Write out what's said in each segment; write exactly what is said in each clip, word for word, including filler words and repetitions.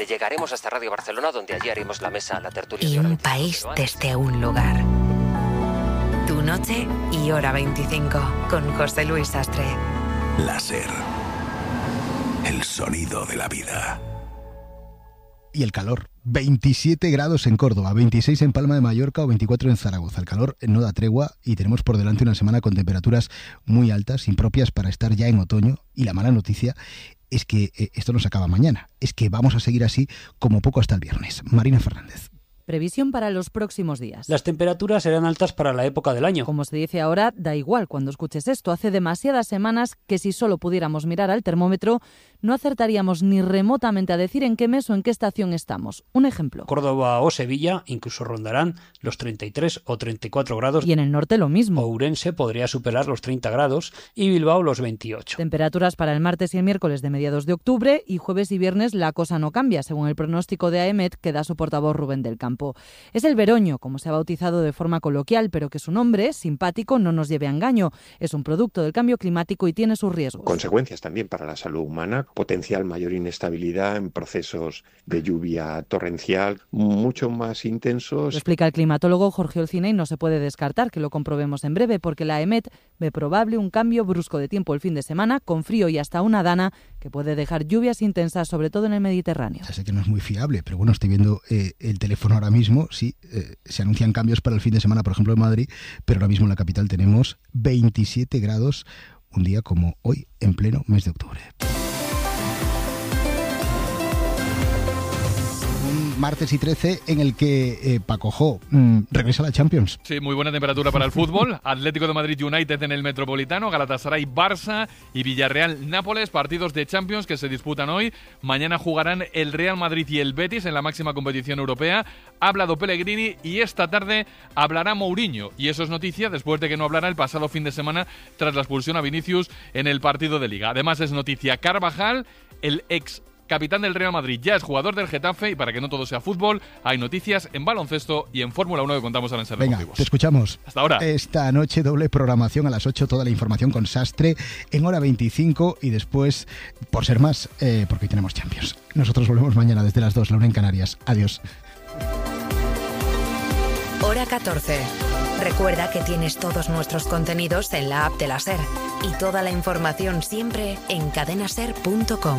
Llegaremos hasta Radio Barcelona, donde allí haremos la mesa, la tertulia. Y un país desde un lugar. Tu noche y hora veinticinco, con José Luis Sastre. La SER. El sonido de la vida. Y el calor. veintisiete grados en Córdoba, veintiséis en Palma de Mallorca o veinticuatro en Zaragoza. El calor no da tregua y tenemos por delante una semana con temperaturas muy altas, impropias para estar ya en otoño. Y la mala noticia es que eh, esto no se acaba mañana. Es que vamos a seguir así como poco hasta el viernes. Marina Fernández. Previsión para los próximos días. Las temperaturas serán altas para la época del año. Como se dice ahora, da igual cuando escuches esto. Hace demasiadas semanas que si solo pudiéramos mirar al termómetro, no acertaríamos ni remotamente a decir en qué mes o en qué estación estamos. Un ejemplo. Córdoba o Sevilla incluso rondarán los treinta y tres o treinta y cuatro grados. Y en el norte lo mismo. Ourense podría superar los treinta grados y Bilbao los veintiocho. Temperaturas para el martes y el miércoles de mediados de octubre, y jueves y viernes la cosa no cambia, según el pronóstico de AEMET que da su portavoz Rubén del Campo. Es el veroño, como se ha bautizado de forma coloquial, pero que su nombre, simpático, no nos lleve a engaño. Es un producto del cambio climático y tiene sus riesgos. Consecuencias también para la salud humana, potencial mayor inestabilidad en procesos de lluvia torrencial mucho más intensos. Lo explica el climatólogo Jorge Olcina y no se puede descartar que lo comprobemos en breve, porque la AEMET ve probable un cambio brusco de tiempo el fin de semana, con frío y hasta una dana que puede dejar lluvias intensas, sobre todo en el Mediterráneo. Ya sé que no es muy fiable, pero bueno, estoy viendo eh, el teléfono ahora mismo. Sí, eh, se anuncian cambios para el fin de semana, por ejemplo en Madrid, pero ahora mismo en la capital tenemos veintisiete grados, un día como hoy, en pleno mes de octubre. Martes y trece en el que eh, Paco Jo mmm, regresa a la Champions. Sí, muy buena temperatura para el fútbol. Atlético de Madrid United en el Metropolitano, Galatasaray Barça y Villarreal Nápoles, partidos de Champions que se disputan hoy. Mañana jugarán el Real Madrid y el Betis en la máxima competición europea. Ha hablado Pellegrini y esta tarde hablará Mourinho, y eso es noticia después de que no hablara el pasado fin de semana tras la expulsión a Vinicius en el partido de Liga. Además es noticia Carvajal, el ex capitán del Real Madrid, ya es jugador del Getafe, y para que no todo sea fútbol, hay noticias en baloncesto y en Fórmula uno que contamos ahora en Ser Venga, Deportivos. Te escuchamos. Hasta ahora. Esta noche doble programación a las ocho, toda la información con Sastre en hora veinticinco, y después, por ser más, eh, porque hoy tenemos Champions. Nosotros volvemos mañana desde las dos, la una en Canarias. Adiós. Hora catorce. Recuerda que tienes todos nuestros contenidos en la app de la SER y toda la información siempre en cadena ser punto com.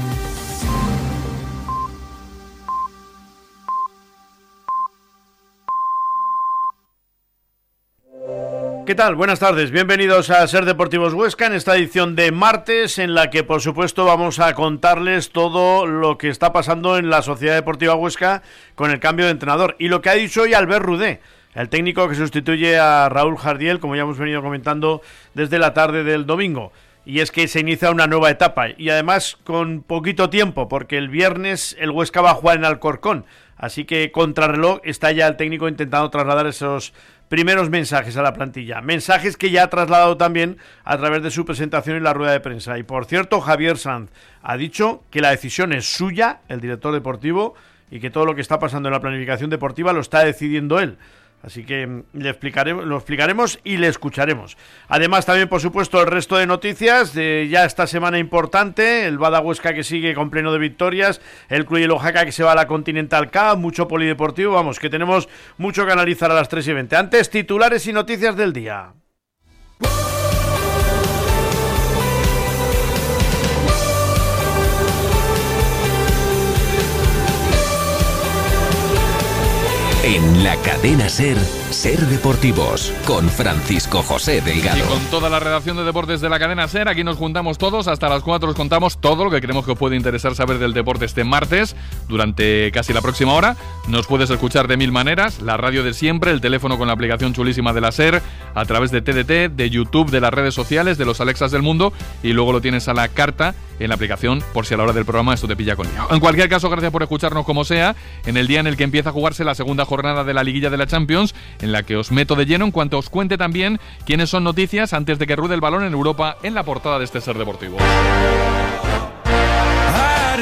¿Qué tal? Buenas tardes, bienvenidos a Ser Deportivos Huesca en esta edición de martes, en la que por supuesto vamos a contarles todo lo que está pasando en la Sociedad Deportiva Huesca con el cambio de entrenador y lo que ha dicho hoy Albert Rudé, el técnico que sustituye a Raúl Jardiel, como ya hemos venido comentando desde la tarde del domingo. Y es que se inicia una nueva etapa, y además con poquito tiempo, porque el viernes el Huesca va a jugar en Alcorcón, así que contrarreloj está ya el técnico intentando trasladar esos primeros mensajes a la plantilla, mensajes que ya ha trasladado también a través de su presentación en la rueda de prensa. Y por cierto, Javier Sanz ha dicho que la decisión es suya, el director deportivo, y que todo lo que está pasando en la planificación deportiva lo está decidiendo él. Así que le explicaremos, lo explicaremos y le escucharemos. Además, también, por supuesto, el resto de noticias de ya esta semana importante. El Bada Huesca que sigue con pleno de victorias. El Club Hielo Jaca que se va a la Continental Cup. Mucho polideportivo. Vamos, que tenemos mucho que analizar a las tres y veinte. Antes, titulares y noticias del día. En la cadena SER, Ser Deportivos, con Francisco José Delgado. Y con toda la redacción de deportes de la cadena SER, aquí nos juntamos todos, hasta las cuatro os contamos todo lo que creemos que os puede interesar saber del deporte este martes, durante casi la próxima hora. Nos puedes escuchar de mil maneras, la radio de siempre, el teléfono con la aplicación chulísima de la SER, a través de T D T, de YouTube, de las redes sociales, de los Alexas del mundo, y luego lo tienes a la carta en la aplicación, por si a la hora del programa esto te pilla con lío. En cualquier caso, gracias por escucharnos como sea, en el día en el que empieza a jugarse la segunda jornada de la liguilla de la Champions, en la que os meto de lleno en cuanto os cuente también quiénes son noticias antes de que ruede el balón en Europa en la portada de este Ser Deportivo.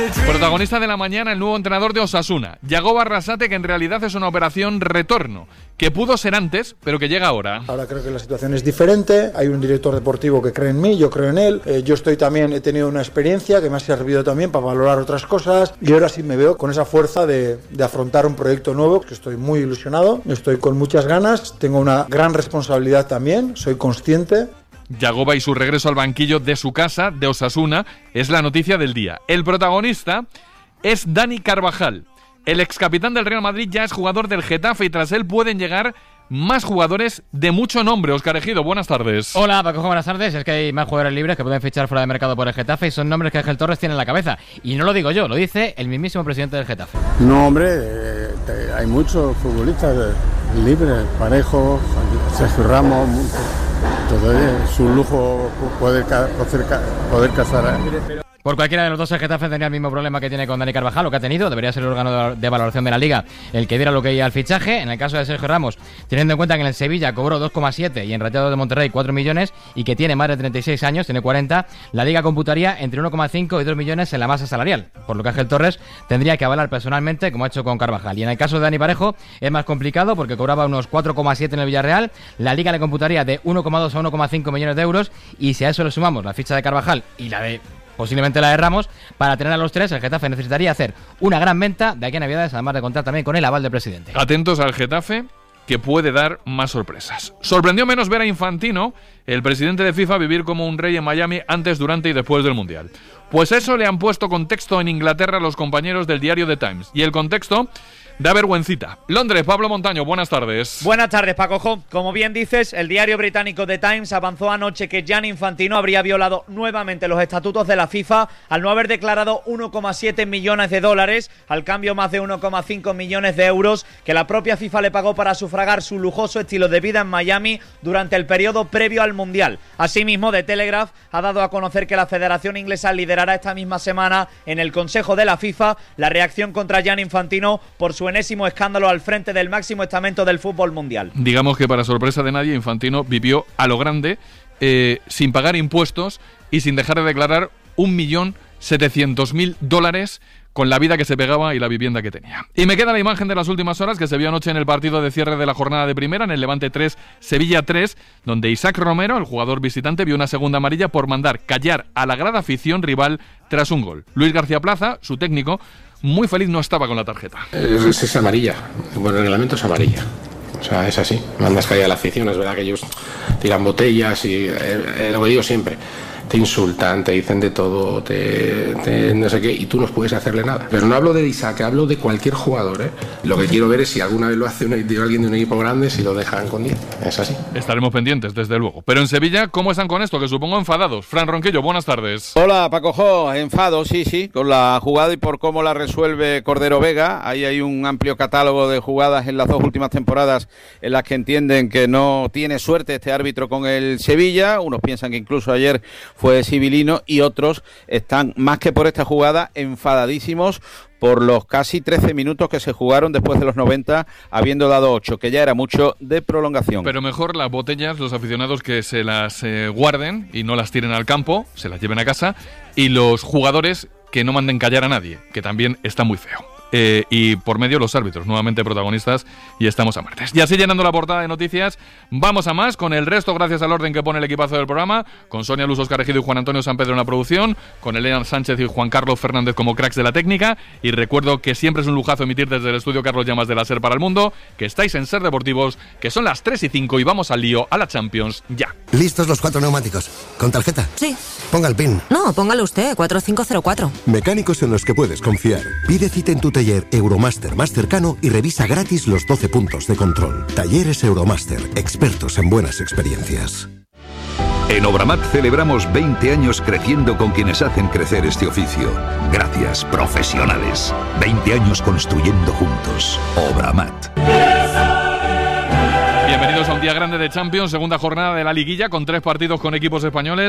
Protagonista de la mañana, el nuevo entrenador de Osasuna, Yagoba Arrasate, que en realidad es una operación retorno, que pudo ser antes, pero que llega ahora. Ahora creo que la situación es diferente, hay un director deportivo que cree en mí, yo creo en él, eh, yo estoy también, he tenido una experiencia que me ha servido también para valorar otras cosas, y ahora sí me veo con esa fuerza de, de afrontar un proyecto nuevo, que estoy muy ilusionado, estoy con muchas ganas, tengo una gran responsabilidad también, soy consciente. Yagoba y su regreso al banquillo de su casa, de Osasuna, es la noticia del día. El protagonista es Dani Carvajal. El excapitán del Real Madrid ya es jugador del Getafe y tras él pueden llegar más jugadores de mucho nombre. Óscar Ejido, buenas tardes. Hola, Paco, buenas tardes. Es que hay más jugadores libres que pueden fichar fuera de mercado por el Getafe y son nombres que Ángel Torres tiene en la cabeza. Y no lo digo yo, lo dice el mismísimo presidente del Getafe. No, hombre, eh, hay muchos futbolistas libres, Parejo, Sergio Ramos, mucho. Entonces es un lujo poder, poder, poder casar. Por cualquiera de los dos, el Getafe tendría el mismo problema que tiene con Dani Carvajal, lo que ha tenido. Debería ser el órgano de valoración de la Liga el que diera lo que iba al fichaje. En el caso de Sergio Ramos, teniendo en cuenta que en el Sevilla cobró dos coma siete y en Rayados de Monterrey cuatro millones y que tiene más de treinta y seis años, tiene cuarenta, la Liga computaría entre uno coma cinco y dos millones en la masa salarial. Por lo que Ángel Torres tendría que avalar personalmente, como ha hecho con Carvajal. Y en el caso de Dani Parejo es más complicado porque cobraba unos cuatro coma siete en el Villarreal. La Liga le computaría de uno coma dos a uno coma cinco millones de euros y si a eso le sumamos la ficha de Carvajal y la de posiblemente la de Ramos, para tener a los tres, el Getafe necesitaría hacer una gran venta de aquí a Navidades, además de contar también con el aval del presidente. Atentos al Getafe, que puede dar más sorpresas. Sorprendió menos ver a Infantino, el presidente de FIFA, vivir como un rey en Miami antes, durante y después del Mundial. Pues eso le han puesto contexto en Inglaterra a los compañeros del diario The Times. Y el contexto da vergüencita. Londres, Pablo Montaño, buenas tardes. Buenas tardes, Paco. Como bien dices, el diario británico The Times avanzó anoche que Gianni Infantino habría violado nuevamente los estatutos de la FIFA al no haber declarado uno coma siete millones de dólares, al cambio más de uno coma cinco millones de euros que la propia FIFA le pagó para sufragar su lujoso estilo de vida en Miami durante el periodo previo al Mundial. Asimismo, The Telegraph ha dado a conocer que la Federación Inglesa liderará esta misma semana en el Consejo de la FIFA la reacción contra Gianni Infantino por su enésimo escándalo al frente del máximo estamento del fútbol mundial. Digamos que para sorpresa de nadie, Infantino vivió a lo grande, eh, sin pagar impuestos y sin dejar de declarar un millón setecientos mil dólares con la vida que se pegaba y la vivienda que tenía. Y me queda la imagen de las últimas horas que se vio anoche en el partido de cierre de la jornada de primera, en el Levante tres, Sevilla tres, donde Isaac Romero, el jugador visitante, vio una segunda amarilla por mandar callar a la grada afición rival tras un gol. Luis García Plaza, su técnico, muy feliz no estaba con la tarjeta. Es, es amarilla, bueno, el reglamento es amarilla. O sea, es así, mandas callar a la afición, es verdad que ellos tiran botellas y eh, eh, lo que digo siempre, te insultan, te dicen de todo, te, te no sé qué, y tú no puedes hacerle nada. Pero no hablo de Isaac, hablo de cualquier jugador, ¿eh? Lo que quiero ver es si alguna vez lo hace un, alguien de un equipo grande, si lo dejan con diez. Es así. Estaremos pendientes, desde luego. Pero en Sevilla, ¿cómo están con esto? Que supongo enfadados. Fran Ronquillo, buenas tardes. Hola, Paco Jo. Enfado, sí, sí, con la jugada y por cómo la resuelve Cordero Vega. Ahí hay un amplio catálogo de jugadas en las dos últimas temporadas en las que entienden que no tiene suerte este árbitro con el Sevilla. Unos piensan que incluso ayer fue civilino y otros están, más que por esta jugada, enfadadísimos por los casi trece minutos que se jugaron después de los noventa, habiendo dado ocho, que ya era mucho de prolongación. Pero mejor las botellas, los aficionados que se las eh, guarden y no las tiren al campo, se las lleven a casa, y los jugadores que no manden callar a nadie, que también está muy feo. Eh, y por medio los árbitros, nuevamente protagonistas, y estamos a martes. Y así, llenando la portada de noticias, vamos a más, con el resto gracias al orden que pone el equipazo del programa, con Sonia Luz, Óscar Ejido y Juan Antonio San Pedro en la producción, con Elena Sánchez y Juan Carlos Fernández como cracks de la técnica, y recuerdo que siempre es un lujazo emitir desde el estudio Carlos Llamas de la SER para el mundo, que estáis en SER Deportivos, que son las tres y cinco y vamos al lío, a la Champions, ya. ¿Listos los cuatro neumáticos? ¿Con tarjeta? Sí. Ponga el PIN. No, póngalo usted, cuatro cinco cero cuatro. Mecánicos en los que puedes confiar. Pide cita en tu taller Euromaster más cercano y revisa gratis los doce puntos de control. Talleres Euromaster, expertos en buenas experiencias. En Obramat celebramos veinte años creciendo con quienes hacen crecer este oficio. Gracias, profesionales. veinte años construyendo juntos. Obramat. Bienvenidos a un día grande de Champions, segunda jornada de la liguilla con tres partidos con equipos españoles.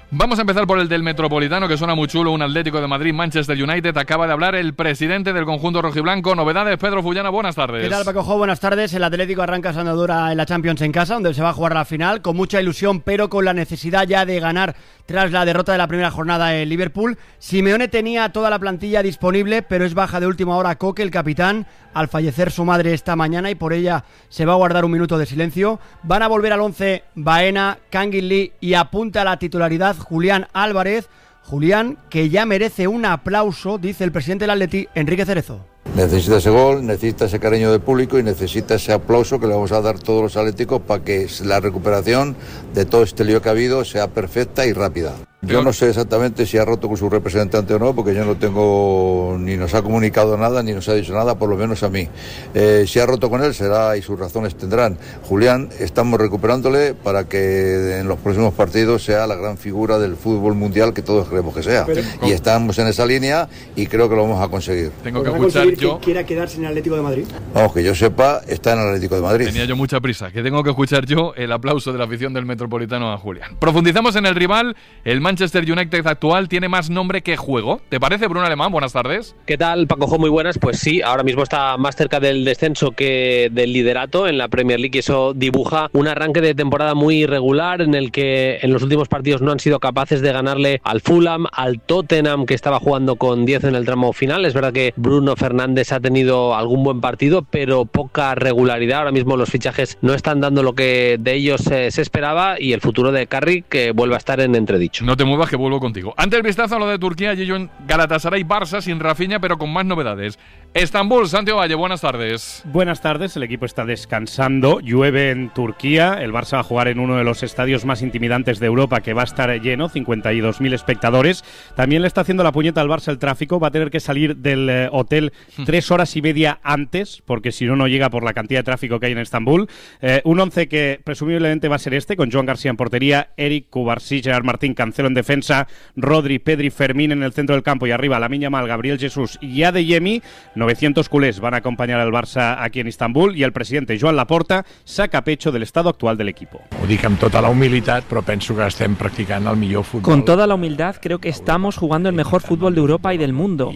Vamos a empezar por el del Metropolitano, que suena muy chulo, un Atlético de Madrid, Manchester United. Acaba de hablar el presidente del conjunto rojiblanco. Novedades, Pedro Fullana, buenas tardes. ¿Qué tal, Paco Jo? Buenas tardes. El Atlético arranca su andadura en la Champions en casa, donde se va a jugar la final, con mucha ilusión, pero con la necesidad ya de ganar tras la derrota de la primera jornada en Liverpool. Simeone tenía toda la plantilla disponible, pero es baja de última hora Coque, el capitán, al fallecer su madre esta mañana, y por ella se va a guardar un minuto de silencio. Van a volver al once Baena, Kangin Lee y apunta a la titularidad Julián Álvarez. Julián, que ya merece un aplauso, dice el presidente del Atleti, Enrique Cerezo. Necesita ese gol, necesita ese cariño del público y necesita ese aplauso que le vamos a dar todos los atléticos para que la recuperación de todo este lío que ha habido sea perfecta y rápida. Yo no sé exactamente si ha roto con su representante o no, porque yo no tengo, ni nos ha comunicado nada, ni nos ha dicho nada, por lo menos a mí. Eh, si ha roto con él, será y sus razones tendrán. Julián, estamos recuperándole para que en los próximos partidos sea la gran figura del fútbol mundial que todos queremos que sea. Pero, y estamos en esa línea y creo que lo vamos a conseguir. Tengo que escuchar yo... que quiera quedarse en el Atlético de Madrid? Vamos, que yo sepa, está en el Atlético de Madrid. Tenía yo mucha prisa, que tengo que escuchar yo el aplauso de la afición del Metropolitano a Julián. Profundizamos en el rival. El Manchester United actual tiene más nombre que juego. ¿Te parece, Bruno Alemán? Buenas tardes. ¿Qué tal, Paco Jo? Muy buenas. Pues sí, ahora mismo está más cerca del descenso que del liderato en la Premier League, y eso dibuja un arranque de temporada muy irregular en el que en los últimos partidos no han sido capaces de ganarle al Fulham, al Tottenham, que estaba jugando con diez en el tramo final. Es verdad que Bruno Fernández ha tenido algún buen partido, pero poca regularidad. Ahora mismo los fichajes no están dando lo que de ellos eh, se esperaba, y el futuro de Carrick que vuelve a estar en entredicho. No te muevas, que vuelvo contigo. Ante el vistazo a lo de Turquía, allí yo en Galatasaray Barça sin Rafinha, pero con más novedades. Estambul, Santiago Valle, buenas tardes. Buenas tardes, el equipo está descansando, llueve en Turquía, el Barça va a jugar en uno de los estadios más intimidantes de Europa, que va a estar lleno, cincuenta y dos mil espectadores. También le está haciendo la puñeta al Barça el tráfico, va a tener que salir del eh, hotel tres horas y media antes, porque si no, no llega por la cantidad de tráfico que hay en Estambul. Eh, un once que presumiblemente va a ser este, con Joan García en portería, Eric, Cubarsí, Gerard Martín, Cancelo en defensa, Rodri, Pedri, Fermín en el centro del campo, y arriba Lamine Yamal, Gabriel Jesús y Adeyemi. novecientos culés van a acompañar al Barça aquí en Istambul, y el presidente Joan Laporta saca pecho del estado actual del equipo. Ho dic amb tota la humilitat, però penso que estem practicant el millor fútbol. Con toda la humildad, creo que estamos jugando el mejor fútbol de Europa y del mundo.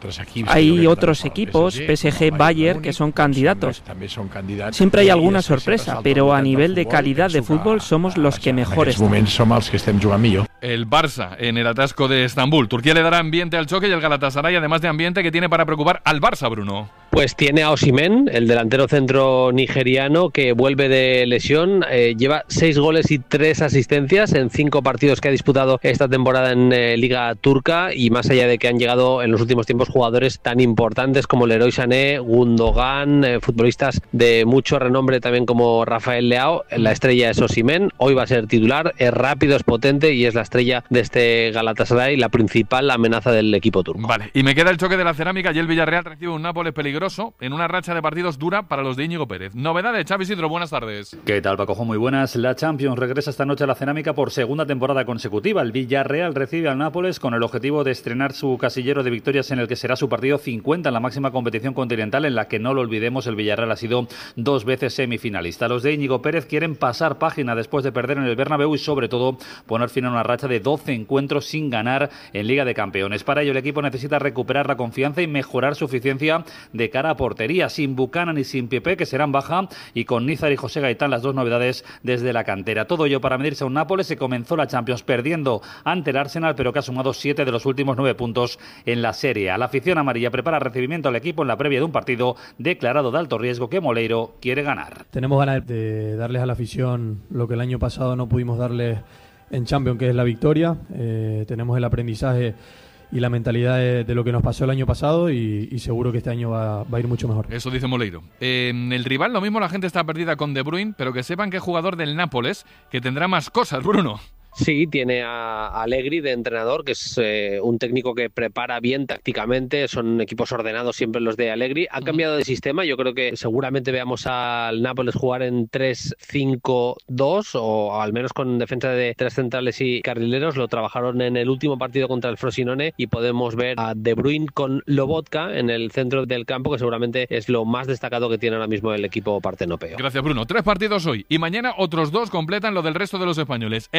Hay otros equipos, P S G, Bayern, que son candidatos. Siempre hay alguna sorpresa, pero a nivel de calidad de fútbol somos los que mejor estamos. El Barça en el atasco de Estambul. Turquía le dará ambiente al choque, y el Galatasaray, además de ambiente, que tiene para preocupar al Barça, Bruno. Pues tiene a Osimhen, el delantero centro nigeriano, que vuelve de lesión. Eh, lleva seis goles y tres asistencias en cinco partidos que ha disputado esta temporada en eh, Liga Turca, y más allá de que han llegado en los últimos tiempos jugadores tan importantes como Leroy Sané, Gundogan, eh, futbolistas de mucho renombre también como Rafael Leao, la estrella es Osimhen. Hoy va a ser titular, es rápido, es potente y es la estrella de este Galatasaray, la principal amenaza del equipo turco. Vale, y me queda el choque de la Cerámica, y el Villarreal recibe un Nápoles peligroso en una racha de partidos dura para los de Íñigo Pérez. Novedades, Xavi Isidro, buenas tardes. ¿Qué tal, Paco? Muy buenas. La Champions regresa esta noche a la Cerámica por segunda temporada consecutiva. El Villarreal recibe al Nápoles con el objetivo de estrenar su casillero de victorias en el que será su partido cincuenta en la máxima competición continental, en la que, no lo olvidemos, el Villarreal ha sido dos veces semifinalista. Los de Íñigo Pérez quieren pasar página después de perder en el Bernabéu y, sobre todo, poner fin a una racha de doce encuentros sin ganar en Liga de Campeones. Para ello, el equipo necesita recuperar la confianza y mejorar su eficiencia de cara a portería, sin Buchanan y sin Pepe, que serán baja, y con Nízar y José Gaitán, las dos novedades desde la cantera. Todo ello para medirse a un Nápoles que comenzó la Champions perdiendo ante el Arsenal, pero que ha sumado siete de los últimos nueve puntos en la Serie A. La afición amarilla prepara recibimiento al equipo en la previa de un partido declarado de alto riesgo que Moleiro quiere ganar. Tenemos ganas de darles a la afición lo que el año pasado no pudimos darles en Champions, que es la victoria. Eh, tenemos el aprendizaje y la mentalidad de, de lo que nos pasó el año pasado, y, y seguro que este año va, va a ir mucho mejor. Eso dice Moleiro. Eh, el rival, lo mismo, la gente está perdida con De Bruyne, pero que sepan que es jugador del Nápoles, que tendrá más cosas, Bruno. Sí, tiene a Allegri de entrenador, que es eh, un técnico que prepara bien tácticamente, son equipos ordenados siempre los de Allegri. Ha cambiado de sistema, yo creo que seguramente veamos al Nápoles jugar en tres cinco dos, o al menos con defensa de tres centrales y carrileros. Lo trabajaron en el último partido contra el Frosinone, y podemos ver a De Bruyne con Lobotka en el centro del campo, que seguramente es lo más destacado que tiene ahora mismo el equipo partenopeo. Gracias, Bruno. Tres partidos hoy, y mañana otros dos completan lo del resto de los españoles. El Real Madrid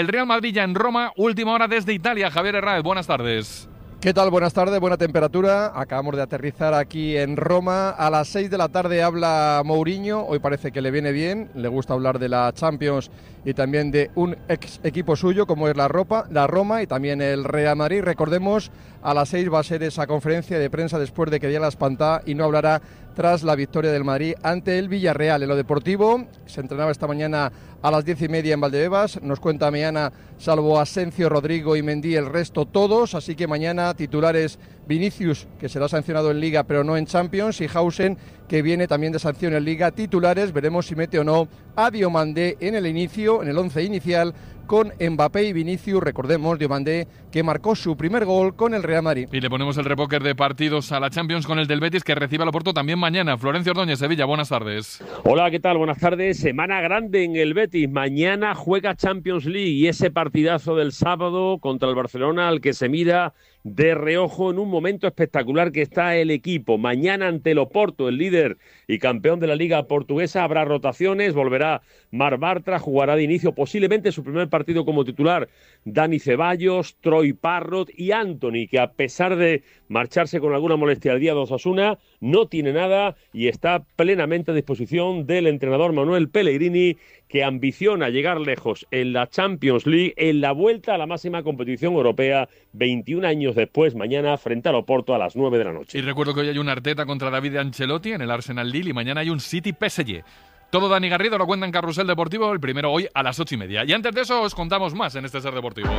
Sevilla en Roma, última hora desde Italia. Javier Herráez, buenas tardes. ¿Qué tal? Buenas tardes, buena temperatura. Acabamos de aterrizar aquí en Roma. A las seis de la tarde habla Mourinho. Hoy parece que le viene bien. Le gusta hablar de la Champions y también de un ex equipo suyo como es la, Ropa, la Roma y también el Real Madrid. Recordemos, a las seis va a ser esa conferencia de prensa después de que diera la espantada y no hablará tras la victoria del Madrid ante el Villarreal. En lo deportivo, se entrenaba esta mañana a las diez y media en Valdebebas. Nos cuenta mañana, salvo Asensio, Rodrigo y Mendy, el resto todos. Así que mañana titulares Vinicius, que será sancionado en Liga pero no en Champions, y Hausen, que viene también de sanción en Liga. Titulares, veremos si mete o no a Diomandé en el inicio, en el once inicial, con Mbappé y Vinicius. Recordemos, Diomandé, que marcó su primer gol con el Real Madrid. Y le ponemos el repóquer de partidos a la Champions con el del Betis, que recibe al Oporto también mañana. Florencio Ordóñez, Sevilla, buenas tardes. Hola, ¿qué tal? Buenas tardes. Semana grande en el Betis. Mañana juega Champions League y ese partidazo del sábado contra el Barcelona, al que se mira de reojo en un momento espectacular que está el equipo. Mañana ante el Oporto, el líder y campeón de la Liga Portuguesa, habrá rotaciones, volverá Marc Bartra, jugará de inicio posiblemente su primer partido como titular Dani Ceballos, Troy Parrott y Anthony, que a pesar de marcharse con alguna molestia al día de Osasuna, no tiene nada y está plenamente a disposición del entrenador Manuel Pellegrini, que ambiciona llegar lejos en la Champions League, en la vuelta a la máxima competición europea, veintiún años después, mañana frente al Oporto a las nueve de la noche. Y recuerdo que hoy hay un Arteta contra David Ancelotti en el Arsenal Lille y mañana hay un City P S G. Todo Dani Garrido lo cuenta en Carrusel Deportivo, el primero hoy a las ocho y media. Y antes de eso os contamos más en este Ser Deportivos.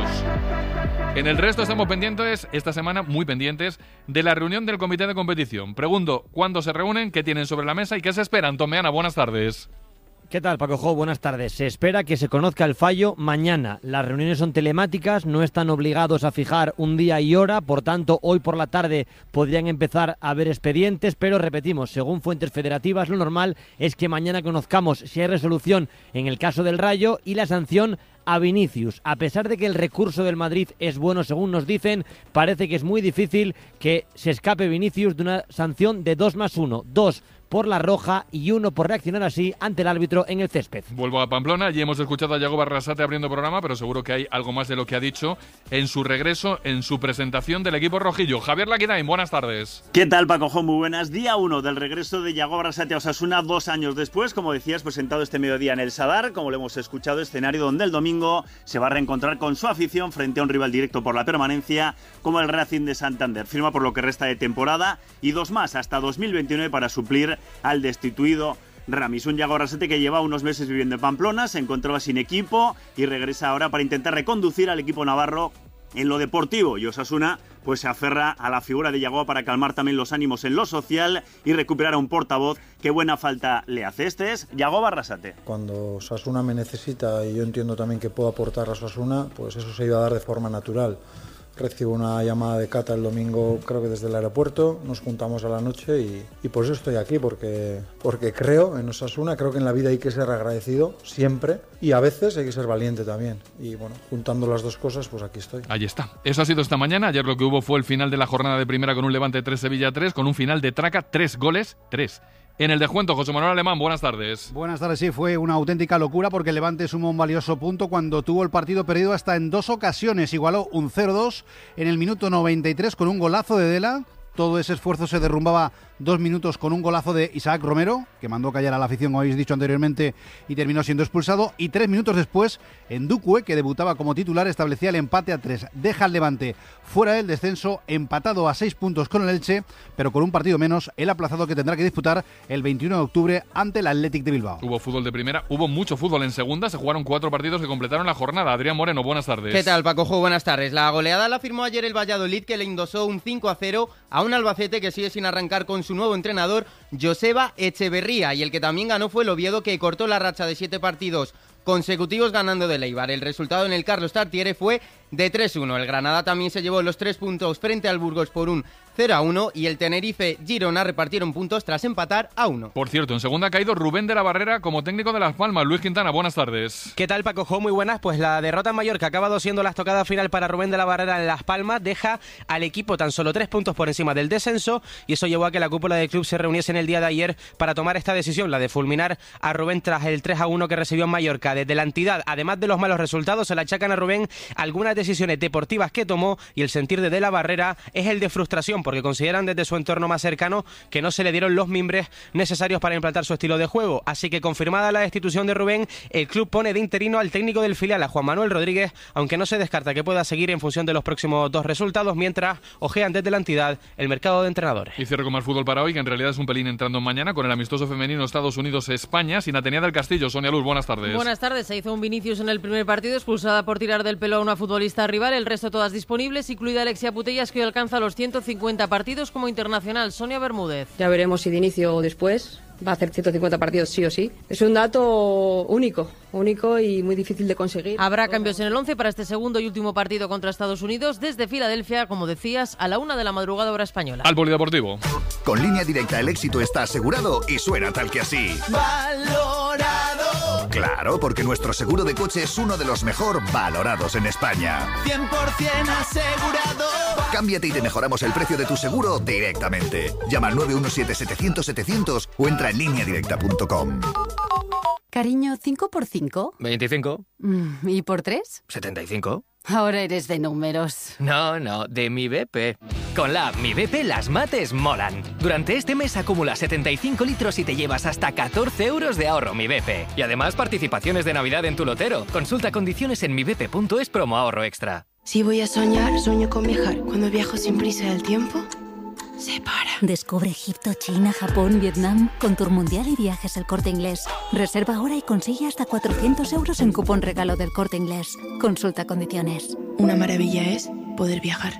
En el resto estamos pendientes, esta semana muy pendientes, de la reunión del comité de competición. Pregunto, ¿cuándo se reúnen? ¿Qué tienen sobre la mesa? ¿Y qué se esperan? Tomeana, buenas tardes. ¿Qué tal, Paco Jo? Buenas tardes. Se espera que se conozca el fallo mañana. Las reuniones son telemáticas, no están obligados a fijar un día y hora, por tanto, hoy por la tarde podrían empezar a haber expedientes, pero repetimos, según fuentes federativas, lo normal es que mañana conozcamos si hay resolución en el caso del Rayo y la sanción a Vinicius. A pesar de que el recurso del Madrid es bueno, según nos dicen, parece que es muy difícil que se escape Vinicius de una sanción de dos más uno. dos por la roja y uno por reaccionar así ante el árbitro en el césped. Vuelvo a Pamplona, y hemos escuchado a Yago Barrasate abriendo programa, pero seguro que hay algo más de lo que ha dicho en su regreso, en su presentación del equipo rojillo. Javier Laquidain, buenas tardes. ¿Qué tal, Paco Jo? Muy buenas. Día uno del regreso de Yago Barrasate a Osasuna, dos años después, como decías, presentado este mediodía en el Sadar, como lo hemos escuchado, escenario donde el domingo se va a reencontrar con su afición frente a un rival directo por la permanencia como el Racing de Santander. Firma por lo que resta de temporada y dos más hasta dos mil veintinueve para suplir al destituido Ramis. Un Yago Barrasate que lleva unos meses viviendo en Pamplona, se encontraba sin equipo y regresa ahora para intentar reconducir al equipo navarro en lo deportivo. Y Osasuna pues se aferra a la figura de Yago para calmar también los ánimos en lo social y recuperar a un portavoz que buena falta le hace. Este es Yago Barrasate. Cuando Osasuna me necesita y yo entiendo también que puedo aportar a Osasuna, pues eso se iba a dar de forma natural. Recibo una llamada de Cata el domingo, creo que desde el aeropuerto, nos juntamos a la noche y, y por eso estoy aquí, porque, porque creo en Osasuna, creo que en la vida hay que ser agradecido siempre y a veces hay que ser valiente también. Y bueno, juntando las dos cosas, pues aquí estoy. Ahí está. Eso ha sido esta mañana. Ayer lo que hubo fue el final de la jornada de primera con un Levante tres, Sevilla tres, con un final de traca, tres goles, tres. En el descuento, José Manuel Alemán, buenas tardes. Buenas tardes, sí, fue una auténtica locura porque el Levante sumó un valioso punto cuando tuvo el partido perdido hasta en dos ocasiones. Igualó un cero dos en el minuto noventa y tres con un golazo de Dela. Todo ese esfuerzo se derrumbaba dos minutos con un golazo de Isaac Romero, que mandó callar a la afición, como habéis dicho anteriormente, y terminó siendo expulsado. Y tres minutos después, Ndukwe, que debutaba como titular, establecía el empate a tres. Deja al Levante fuera del descenso, empatado a seis puntos con el Elche, pero con un partido menos, el aplazado que tendrá que disputar el veintiuno de octubre ante el Athletic de Bilbao. Hubo fútbol de primera, hubo mucho fútbol en segunda, se jugaron cuatro partidos que completaron la jornada. Adrián Moreno, buenas tardes. ¿Qué tal, Paco Jo? Buenas tardes. La goleada la firmó ayer el Valladolid, que le endosó un cinco a cero a un Albacete que sigue sin arrancar con su nuevo entrenador, Joseba Echeverría, y el que también ganó fue el Oviedo, que cortó la racha de siete partidos consecutivos ganando del Eibar. El resultado en el Carlos Tartiere fue de tres uno. El Granada también se llevó los tres puntos frente al Burgos por un cero a uno y el Tenerife Girona repartieron puntos tras empatar a uno. Por cierto, en segunda ha caído Rubén de la Barrera como técnico de Las Palmas. Luis Quintana, buenas tardes. ¿Qué tal, Paco Jo? Muy buenas. Pues la derrota en Mallorca ha acabado siendo la estocada final para Rubén de la Barrera en Las Palmas. Deja al equipo tan solo tres puntos por encima del descenso y eso llevó a que la cúpula del club se reuniese en el día de ayer para tomar esta decisión, la de fulminar a Rubén tras el tres a uno que recibió en Mallorca. Desde la entidad, además de los malos resultados, se le achacan a Rubén algunas decisiones deportivas que tomó y el sentir de De la Barrera es el de frustración porque consideran desde su entorno más cercano que no se le dieron los mimbres necesarios para implantar su estilo de juego. Así que confirmada la destitución de Rubén, el club pone de interino al técnico del filial, a Juan Manuel Rodríguez, aunque no se descarta que pueda seguir en función de los próximos dos resultados, mientras ojean desde la entidad el mercado de entrenadores. Y cierro con más fútbol para hoy, que en realidad es un pelín entrando mañana con el amistoso femenino Estados Unidos-España, sin Atenea del Castillo. Sonia Luz, buenas tardes. Buenas tardes. Se hizo un Vinicius en el primer partido, expulsada por tirar del pelo a una futbolista rival, el resto todas disponibles, incluida Alexia Putellas, que hoy alcanza los ciento cincuenta partidos como internacional. Sonia Bermúdez. Ya veremos si de inicio o después. Va a hacer ciento cincuenta partidos sí o sí. Es un dato único, único y muy difícil de conseguir. Habrá cambios en el once para este segundo y último partido contra Estados Unidos desde Filadelfia, como decías, a la una de la madrugada hora española. Al polideportivo. Con Línea Directa el éxito está asegurado y suena tal que así. Valorado. Claro, porque nuestro seguro de coche es uno de los mejor valorados en España. cien por ciento asegurado. Cámbiate y te mejoramos el precio de tu seguro directamente. Llama al nueve uno siete setecientos setecientos o entra en línea directa punto com. Cariño, ¿cinco por cinco? veinticinco. Mm, ¿Y por tres? setenta y cinco. Ahora eres de números. No, no, de mi B P. Con la app Mi B P las mates molan. Durante este mes acumula setenta y cinco litros y te llevas hasta catorce euros de ahorro Mi B P. Y además participaciones de Navidad en tu lotero. Consulta condiciones en mi b p punto es promo ahorro extra. Si voy a soñar, sueño con viajar. Cuando viajo sin prisa del tiempo, se para. Descubre Egipto, China, Japón, Vietnam con Tour Mundial y Viajes El Corte Inglés. Reserva ahora y consigue hasta cuatrocientos euros en cupón regalo del Corte Inglés. Consulta condiciones. Una maravilla es poder viajar.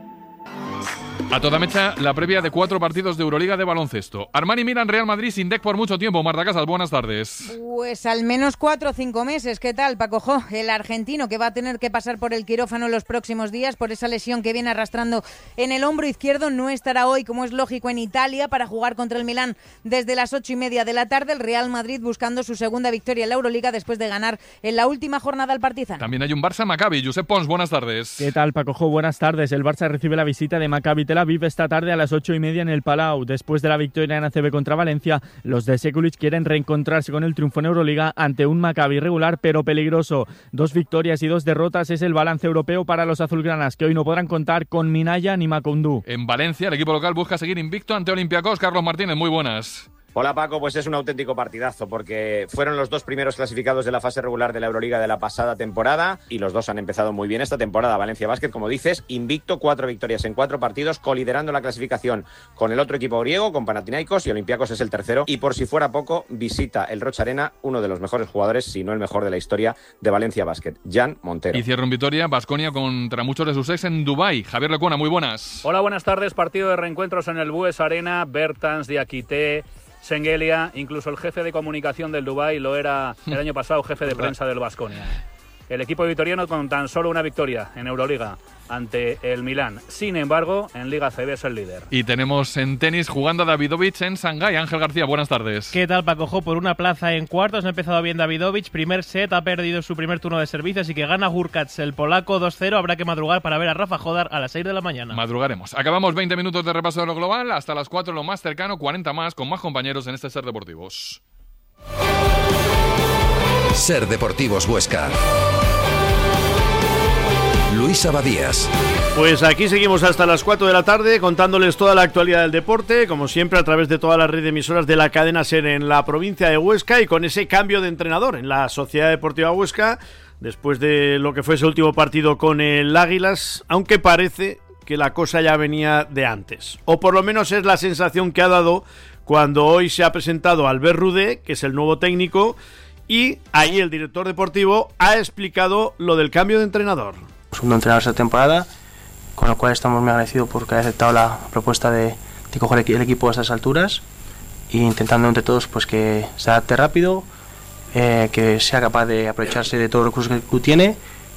A toda mecha, la previa de cuatro partidos de Euroliga de baloncesto. Armani Milan, Real Madrid, sin D E C por mucho tiempo. Marta Casas, buenas tardes. Pues al menos cuatro o cinco meses. ¿Qué tal, Paco Jo? El argentino que va a tener que pasar por el quirófano en los próximos días por esa lesión que viene arrastrando en el hombro izquierdo. No estará hoy, como es lógico, en Italia para jugar contra el Milán desde las ocho y media de la tarde. El Real Madrid buscando su segunda victoria en la Euroliga después de ganar en la última jornada al Partizan. También hay un Barça Maccabi. Josep Pons, buenas tardes. ¿Qué tal, Paco Jo? Buenas tardes. El Barça recibe la visita de Maccabi Tel Aviv esta tarde a las ocho y media en el Palau. Después de la victoria en A C B contra Valencia, los de Sekulic quieren reencontrarse con el triunfo en Euroliga ante un Maccabi regular pero peligroso. Dos victorias y dos derrotas es el balance europeo para los azulgranas, que hoy no podrán contar con Minaya ni Macoundou. En Valencia, el equipo local busca seguir invicto ante Olympiacos. Carlos Martínez, muy buenas. Hola Paco, pues es un auténtico partidazo porque fueron los dos primeros clasificados de la fase regular de la Euroliga de la pasada temporada y los dos han empezado muy bien esta temporada. Valencia Basket, como dices, invicto, cuatro victorias en cuatro partidos, coliderando la clasificación con el otro equipo griego, con Panathinaikos, y Olympiacos es el tercero. Y por si fuera poco, visita el Rocha Arena uno de los mejores jugadores, si no el mejor de la historia de Valencia Basket, Jan Montero. Y cierra en Vitoria, Baskonia contra muchos de sus ex en Dubái. Javier Lecuona, muy buenas. Hola, buenas tardes. Partido de reencuentros en el Bues Arena, Bertans, Diakité, Sengelia, incluso el jefe de comunicación del Dubái lo era el año pasado, jefe de prensa del Baskonia. El equipo vitoriano con tan solo una victoria en Euroliga ante el Milán. Sin embargo, en Liga C B es el líder. Y tenemos en tenis jugando a Davidovich en Shanghái. Ángel García, buenas tardes. ¿Qué tal, Paco Jo? Por una plaza en cuartos ha empezado bien Davidovich. Primer set, ha perdido su primer turno de servicio, así que gana Hurkacz, el polaco, dos cero. Habrá que madrugar para ver a Rafa Jodar a las seis de la mañana. Madrugaremos. Acabamos veinte minutos de repaso de lo global. Hasta las cuatro lo más cercano, cuarenta más, con más compañeros en este Ser Deportivos. Ser Deportivos Huesca. Luis Abadías. Pues aquí seguimos hasta las cuatro de la tarde contándoles toda la actualidad del deporte, como siempre a través de toda la red de emisoras de la cadena SER en la provincia de Huesca, y con ese cambio de entrenador en la Sociedad Deportiva Huesca después de lo que fue ese último partido con el Águilas, aunque parece que la cosa ya venía de antes, o por lo menos es la sensación que ha dado cuando hoy se ha presentado Albert Rudé, que es el nuevo técnico, y ahí el director deportivo ha explicado lo del cambio de entrenador. Segundo entrenador esta temporada, con lo cual estamos muy agradecidos porque ha aceptado la propuesta de, de coger el equipo a estas alturas e intentando entre todos pues que se adapte rápido, eh, que sea capaz de aprovecharse de todos los recursos que el club tiene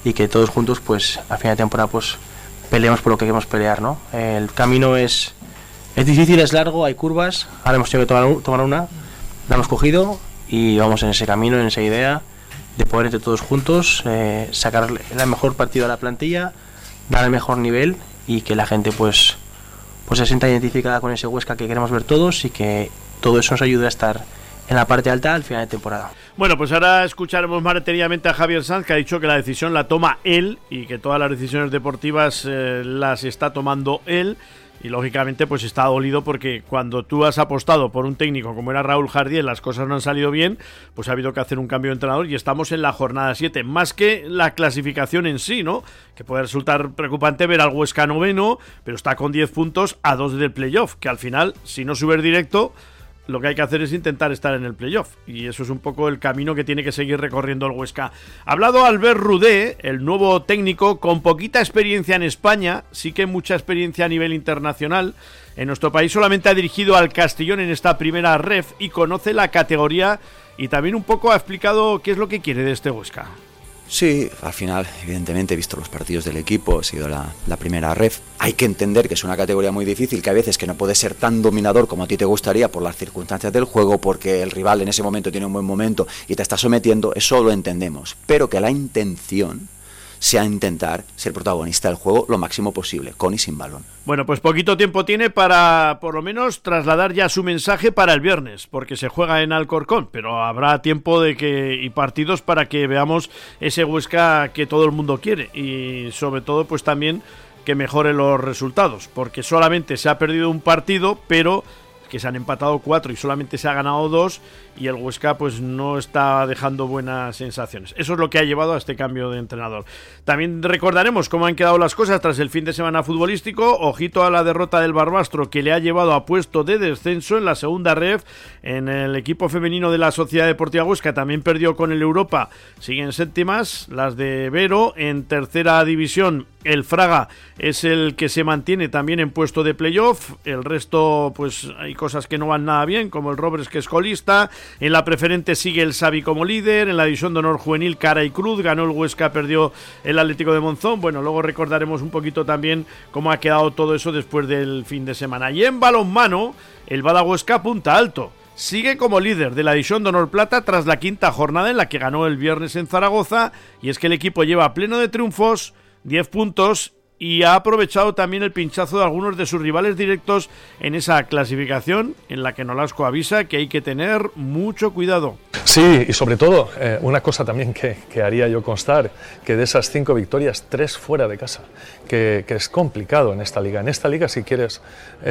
y que todos juntos, pues al final de temporada, pues peleemos por lo que queremos pelear, ¿no? El camino es, es difícil, es largo, hay curvas, ahora hemos tenido que tomar, tomar una, la hemos cogido y vamos en ese camino, en esa idea de poder entre todos juntos eh, sacar el mejor partido a la plantilla, dar el mejor nivel y que la gente pues, pues se sienta identificada con ese Huesca que queremos ver todos y que todo eso nos ayude a estar en la parte alta al final de temporada. Bueno, pues ahora escucharemos más detenidamente a Javier Sanz, que ha dicho que la decisión la toma él y que todas las decisiones deportivas eh, las está tomando él. Y lógicamente pues está dolido porque cuando tú has apostado por un técnico como era Raúl Jardiel, las cosas no han salido bien, pues ha habido que hacer un cambio de entrenador y estamos en la jornada siete, más que la clasificación en sí, ¿no? Que puede resultar preocupante ver al Huesca noveno, pero está con diez puntos a dos del playoff, que al final, si no sube directo, lo que hay que hacer es intentar estar en el playoff, y eso es un poco el camino que tiene que seguir recorriendo el Huesca. Ha hablado Albert Rudé, el nuevo técnico, con poquita experiencia en España, sí que mucha experiencia a nivel internacional. En nuestro país solamente ha dirigido al Castellón en esta primera ref y conoce la categoría y también un poco ha explicado qué es lo que quiere de este Huesca. Sí, al final, evidentemente, he visto los partidos del equipo, ha sido la, la primera ref. Hay que entender que es una categoría muy difícil, que a veces que no puede ser tan dominador como a ti te gustaría por las circunstancias del juego, porque el rival en ese momento tiene un buen momento y te está sometiendo, eso lo entendemos. Pero que la intención sea intentar ser protagonista del juego lo máximo posible, con y sin balón. Bueno, pues poquito tiempo tiene para, por lo menos, trasladar ya su mensaje para el viernes, porque se juega en Alcorcón, pero habrá tiempo de que y partidos para que veamos ese Huesca que todo el mundo quiere y sobre todo pues también que mejore los resultados, porque solamente se ha perdido un partido, pero que se han empatado cuatro y solamente se ha ganado dos y el Huesca pues no está dejando buenas sensaciones. Eso es lo que ha llevado a este cambio de entrenador. También recordaremos cómo han quedado las cosas tras el fin de semana futbolístico. Ojito a la derrota del Barbastro, que le ha llevado a puesto de descenso en la segunda ref. En el equipo femenino de la Sociedad Deportiva Huesca también perdió con el Europa. Siguen séptimas las de Vero. En tercera división el Fraga es el que se mantiene también en puesto de playoff. El resto pues hay cosas que no van nada bien, como el Robles, que es colista. En la preferente sigue el Xavi como líder. En la división de honor juvenil, cara y cruz, ganó el Huesca, perdió el Atlético de Monzón. Bueno, luego recordaremos un poquito también cómo ha quedado todo eso después del fin de semana. Y en balonmano, el Bada Huesca punta alto. Sigue como líder de la división de honor plata tras la quinta jornada en la que ganó el viernes en Zaragoza. Y es que el equipo lleva pleno de triunfos, diez puntos, y ha aprovechado también el pinchazo de algunos de sus rivales directos en esa clasificación en la que Nolasco avisa que hay que tener mucho cuidado. Sí, y sobre todo, eh, una cosa también que, que haría yo constar, que de esas cinco victorias, tres fuera de casa, que, que es complicado en esta liga. En esta liga, si quieres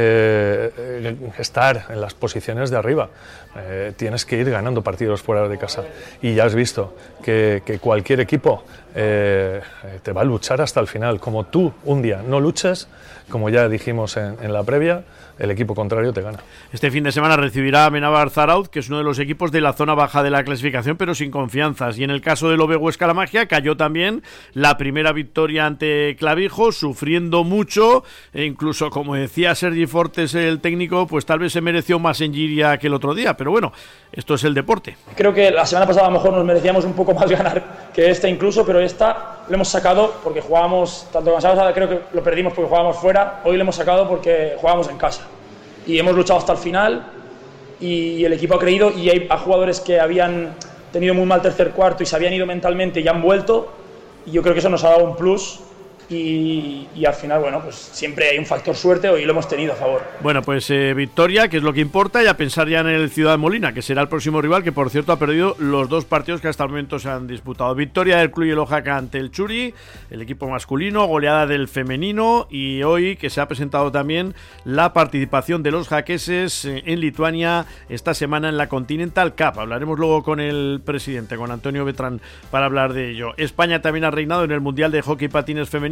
eh, estar en las posiciones de arriba, eh, tienes que ir ganando partidos fuera de casa. Y ya has visto que, que cualquier equipo eh, te va a luchar hasta el final. Como tú un día no luches, como ya dijimos en, en la previa, el equipo contrario te gana. Este fin de semana recibirá a Menabar Zarauz, que es uno de los equipos de la zona baja de la clasificación, pero sin confianzas. Y en el caso del O B Huesca La Magia, cayó también la primera victoria ante Clavijo, sufriendo mucho, e incluso, como decía Sergi Fortes, el técnico, pues tal vez se mereció más en Giria que el otro día, pero bueno, esto es el deporte. Creo que la semana pasada a lo mejor nos merecíamos un poco más ganar que esta incluso, pero esta lo hemos sacado porque jugábamos, tanto la semana pasada creo que lo perdimos porque jugábamos fuera, hoy lo hemos sacado porque jugábamos en casa. Y hemos luchado hasta el final y el equipo ha creído, y hay a jugadores que habían tenido muy mal tercer cuarto y se habían ido mentalmente y han vuelto, y yo creo que eso nos ha dado un plus. Y, y al final, bueno, pues siempre hay un factor suerte, hoy lo hemos tenido a favor. Bueno, pues eh, victoria, que es lo que importa, y a pensar ya en el Ciudad de Molina, que será el próximo rival, que por cierto ha perdido los dos partidos que hasta el momento se han disputado. Victoria del Club Oaxaca ante el Churi, el equipo masculino, goleada del femenino, y hoy que se ha presentado también la participación de los jaqueses en Lituania esta semana en la Continental Cup. Hablaremos luego con el presidente, con Antonio Betrán, para hablar de ello. España también ha reinado en el Mundial de Hockey Patines Femenino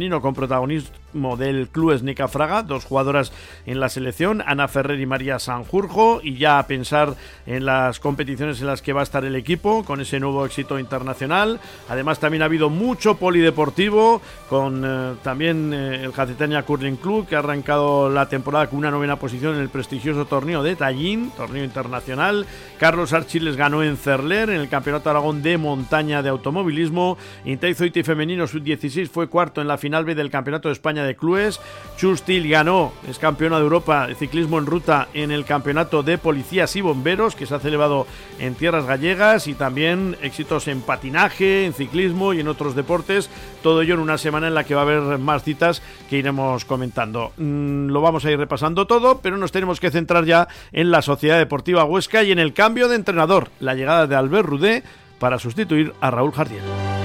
femenino con protagonismo del club Esnica Fraga, dos jugadoras en la selección, Ana Ferrer y María Sanjurjo, y ya a pensar en las competiciones en las que va a estar el equipo con ese nuevo éxito internacional. Además también ha habido mucho polideportivo con eh, también eh, el Jacetania Curling Club, que ha arrancado la temporada con una novena posición en el prestigioso torneo de Tallín, torneo internacional. Carlos Archiles ganó en Cerler en el Campeonato Aragón de Montaña de Automovilismo. Inteizoiti femenino sub dieciséis fue cuarto en la final B del Campeonato de España de Clubes. Chustil ganó, es campeona de Europa de ciclismo en ruta en el Campeonato de Policías y Bomberos, que se ha celebrado en tierras gallegas, y también éxitos en patinaje, en ciclismo y en otros deportes. Todo ello en una semana en la que va a haber más citas que iremos comentando. Mm, lo vamos a ir repasando todo, pero nos tenemos que centrar ya en la Sociedad Deportiva Huesca y en el cambio de entrenador, la llegada de Albert Rudé para sustituir a Raúl Jardiel.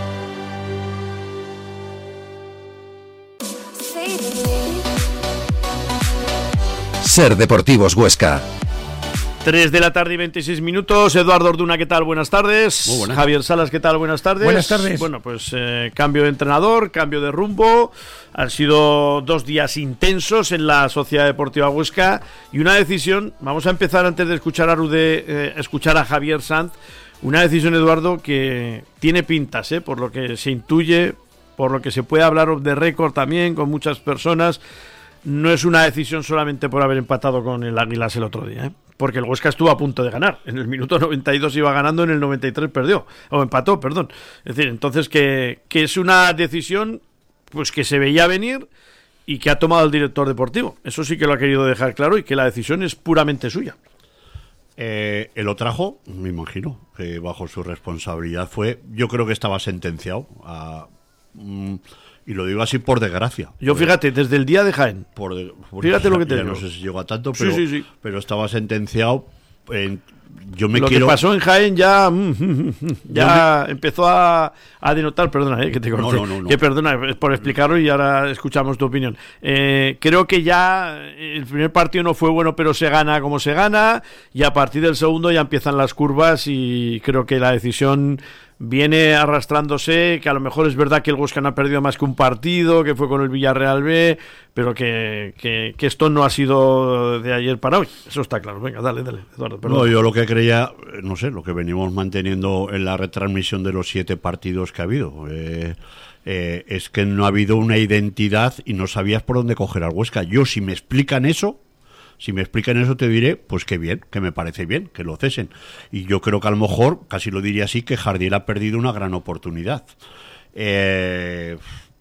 Ser Deportivos Huesca. tres de la tarde y veintiséis minutos. Eduardo Orduna, ¿qué tal? Buenas tardes. Muy buenas. Javier Salas, ¿qué tal? Buenas tardes. Buenas tardes. Bueno, pues eh, cambio de entrenador, cambio de rumbo. Han sido dos días intensos en la Sociedad Deportiva Huesca y una decisión, vamos a empezar antes de escuchar a Rudé, eh, escuchar a Javier Sanz, una decisión, Eduardo, que tiene pintas, eh, por lo que se intuye, por lo que se puede hablar de récord también con muchas personas. No es una decisión solamente por haber empatado con el Águilas el otro día, ¿eh? Porque el Huesca estuvo a punto de ganar. En el minuto noventa y dos iba ganando, en el noventa y tres perdió, o empató, perdón. Es decir, entonces que, que es una decisión pues que se veía venir y que ha tomado el director deportivo. Eso sí que lo ha querido dejar claro, y que la decisión es puramente suya. Eh, él lo trajo, me imagino, que bajo su responsabilidad fue, yo creo que estaba sentenciado a... Mm, y lo digo así por desgracia. Yo fíjate, desde el día de Jaén. Por de, por fíjate lo que te digo. No sé si llegó a tanto, pero, sí, sí, sí. pero estaba sentenciado. En, yo me lo quiero... que pasó en Jaén ya ya me... empezó a, a denotar, perdona, eh, que te corté, no, no, no, no. que perdona por explicarlo y ahora escuchamos tu opinión. Eh, creo que ya el primer partido no fue bueno, pero se gana como se gana, y a partir del segundo ya empiezan las curvas, y creo que la decisión viene arrastrándose, que a lo mejor es verdad que el Huesca no ha perdido más que un partido, que fue con el Villarreal B, pero que, que, que esto no ha sido de ayer para hoy. Eso está claro. Venga, dale, dale, Eduardo. Perdón. No, yo lo que creía, no sé, lo que venimos manteniendo en la retransmisión de los siete partidos que ha habido, eh, eh, es que no ha habido una identidad y no sabías por dónde coger al Huesca. Yo, si me explican eso, Si me explican eso, te diré, pues que bien, que me parece bien, que lo cesen. Y yo creo que a lo mejor, casi lo diría así, que Jardiel ha perdido una gran oportunidad. Eh,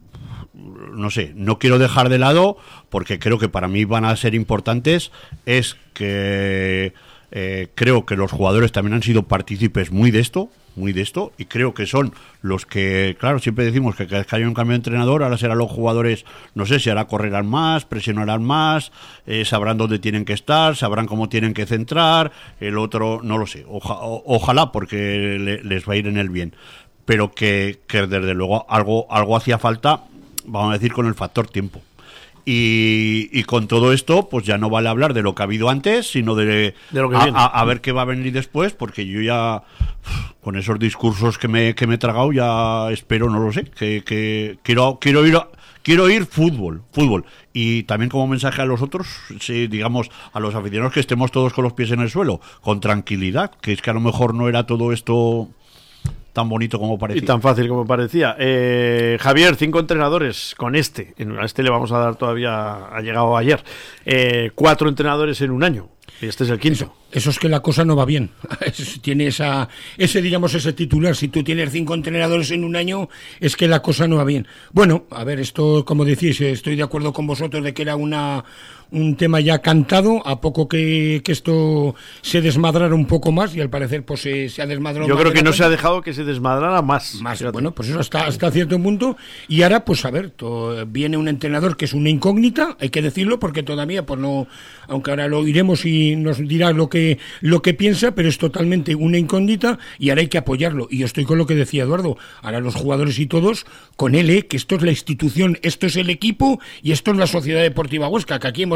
no sé, no quiero dejar de lado, porque creo que para mí van a ser importantes, es que eh, creo que los jugadores también han sido partícipes muy de esto, muy de esto, y creo que son los que, claro, siempre decimos que cada vez que hay un cambio de entrenador, ahora serán los jugadores, no sé si ahora correrán más, presionarán más, eh, sabrán dónde tienen que estar, sabrán cómo tienen que centrar, el otro, no lo sé, Oja, o, ojalá, porque le, les va a ir en el bien, pero que, que desde luego algo, algo hacía falta, vamos a decir, con el factor tiempo. Y, y con todo esto, pues ya no vale hablar de lo que ha habido antes, sino de, de lo que a, viene. A, a ver qué va a venir después, porque yo ya, con esos discursos que me, que me he tragado, ya espero, no lo sé, que, que quiero, quiero ir a, quiero ir fútbol, fútbol. Y también como mensaje a los otros, sí, digamos, a los aficionados, que estemos todos con los pies en el suelo, con tranquilidad, que es que a lo mejor no era todo esto tan bonito como parecía. Y tan fácil como parecía. Eh, Javier, cinco entrenadores con este. A este le vamos a dar todavía, ha llegado ayer. Eh, cuatro entrenadores en un año. Y este es el quinto. Eso, eso es que la cosa no va bien. Tiene esa, ese, digamos, ese titular. Si tú tienes cinco entrenadores en un año, es que la cosa no va bien. Bueno, a ver, esto, como decís, estoy de acuerdo con vosotros de que era una... un tema ya cantado, a poco que, que esto se desmadrara un poco más, y al parecer pues se, se ha desmadrado. Yo más creo que no cuenta. se ha dejado que se desmadrara más. Más, bueno, pues eso hasta, hasta cierto punto. Y ahora, pues a ver, to, viene un entrenador que es una incógnita, hay que decirlo, porque todavía, pues no, aunque ahora lo iremos y nos dirá lo que, lo que piensa, pero es totalmente una incógnita, y ahora hay que apoyarlo. Y yo estoy con lo que decía Eduardo, ahora los jugadores y todos, con él, ¿eh? Que esto es la institución, esto es el equipo, y esto es la Sociedad Deportiva Huesca, que aquí hemos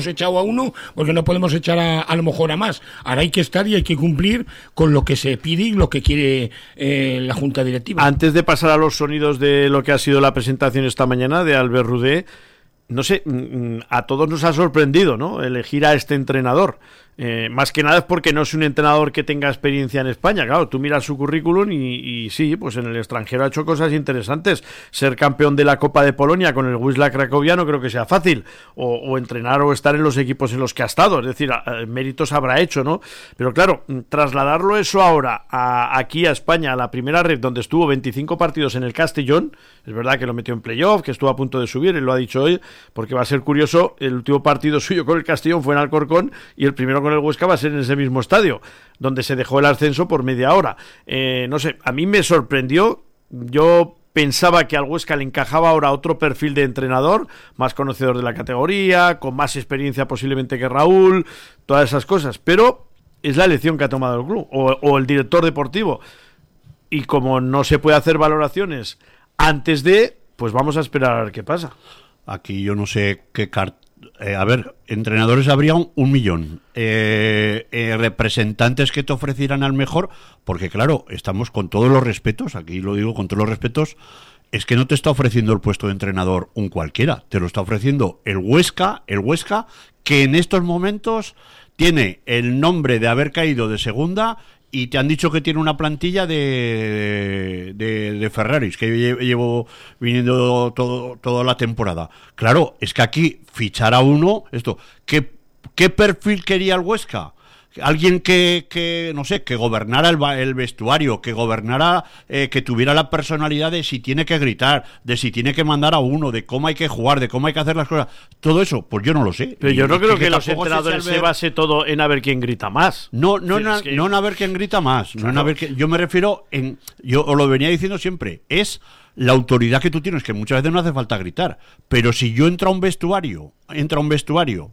echado a uno, porque no podemos echar a, a lo mejor a más. Ahora hay que estar y hay que cumplir con lo que se pide y lo que quiere eh, la Junta Directiva. Antes de pasar a los sonidos de lo que ha sido la presentación esta mañana de Albert Rudé, no sé, a todos nos ha sorprendido, ¿no?, elegir a este entrenador. Eh, más que nada es porque no es un entrenador que tenga experiencia en España. Claro, tú miras su currículum y, y sí, pues en el extranjero ha hecho cosas interesantes. Ser campeón de la Copa de Polonia con el Wisła Cracovia no creo que sea fácil, o, o entrenar o estar en los equipos en los que ha estado, es decir, a, a, méritos habrá hecho, ¿no? Pero claro, trasladarlo eso ahora a, aquí a España, a la primera red, donde estuvo veinticinco partidos en el Castellón, es verdad que lo metió en playoff, que estuvo a punto de subir, él lo ha dicho hoy, porque va a ser curioso, el último partido suyo con el Castellón fue en Alcorcón y el primero con el Huesca va a ser en ese mismo estadio, donde se dejó el ascenso por media hora. Eh, no sé, a mí me sorprendió. Yo pensaba que al Huesca le encajaba ahora otro perfil de entrenador, más conocedor de la categoría, con más experiencia posiblemente que Raúl, todas esas cosas, pero es la elección que ha tomado el club, o, o el director deportivo, y como no se puede hacer valoraciones antes de, pues vamos a esperar a ver qué pasa. Aquí yo no sé qué carta. Eh, a ver, entrenadores habría un, un millón. Eh, eh, representantes que te ofrecieran al mejor, porque claro, estamos con todos los respetos, aquí lo digo con todos los respetos, es que no te está ofreciendo el puesto de entrenador un cualquiera, te lo está ofreciendo el Huesca, el Huesca, que en estos momentos tiene el nombre de haber caído de segunda y te han dicho que tiene una plantilla de, de, de Ferraris, que llevo viniendo todo, toda la temporada. Claro, es que aquí fichar a uno, esto, ¿qué, qué perfil quería el Huesca? Alguien que, que no sé, que gobernara el, el vestuario, que gobernara, eh, que tuviera la personalidad de si tiene que gritar, de si tiene que mandar a uno, de cómo hay que jugar, de cómo hay que hacer las cosas. Todo eso, pues yo no lo sé. Pero y, yo no creo que, que, que los se entrenadores se base todo en a ver quién grita más. No, no, sí, no, es que... no en a ver quién grita más. Claro. No en a ver que, yo me refiero en, yo os lo venía diciendo siempre, es la autoridad que tú tienes, que muchas veces no hace falta gritar. Pero si yo entro a un vestuario, entro a un vestuario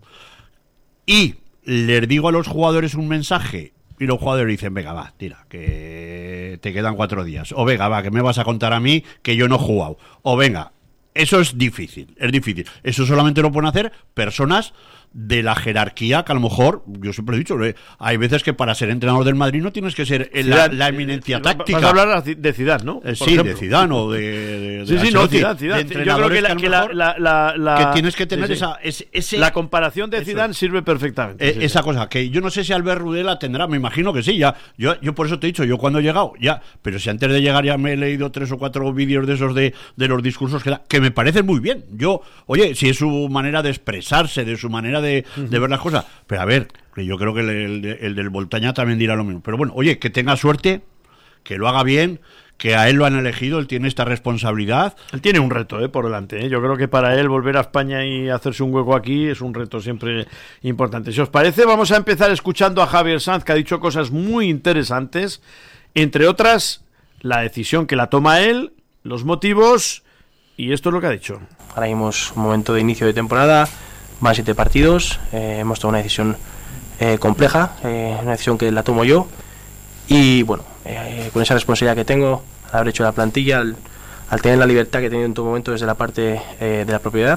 y les digo a los jugadores un mensaje y los jugadores dicen, venga, va, tira, que te quedan cuatro días, o venga, va, que me vas a contar a mí que yo no he jugado, o venga, eso es difícil, es difícil. Eso solamente lo pueden hacer personas de la jerarquía que a lo mejor, yo siempre he dicho, eh, hay veces que para ser entrenador del Madrid no tienes que ser en la, la eminencia eh, táctica. Vas a hablar de Zidane, ¿no? Eh, sí, ejemplo. de Zidane o de, de, de sí, sí, no, Zidane, Zidane. Yo creo que, la, que, la, la, la, la, que tienes que tener sí, esa ese, ese, la comparación de Zidane es. Sirve perfectamente. Eh, sí, esa sí. cosa que yo no sé si Albert Rudé la tendrá, me imagino que sí, ya yo yo por eso te he dicho, yo cuando he llegado, ya, pero si antes de llegar ya me he leído tres o cuatro vídeos de esos de, de los discursos que da, que me parecen muy bien. Yo, oye, si es su manera de expresarse, de su manera de, uh-huh. de ver las cosas. Pero a ver, yo creo que el, el, el del Voltaña también dirá lo mismo. Pero bueno, oye, que tenga suerte, que lo haga bien, que a él lo han elegido, él tiene esta responsabilidad. Él tiene un reto eh, por delante. Eh. Yo creo que para él volver a España y hacerse un hueco aquí es un reto siempre importante. Si os parece, vamos a empezar escuchando a Javier Sanz, que ha dicho cosas muy interesantes, entre otras, la decisión que la toma él, los motivos, y esto es lo que ha dicho. Ahora mismo es un momento de inicio de temporada. Más siete partidos, eh, hemos tomado una decisión eh, compleja, eh, una decisión que la tomo yo y bueno, eh, con esa responsabilidad que tengo al haber hecho la plantilla, al, al tener la libertad que he tenido en todo momento desde la parte eh, de la propiedad,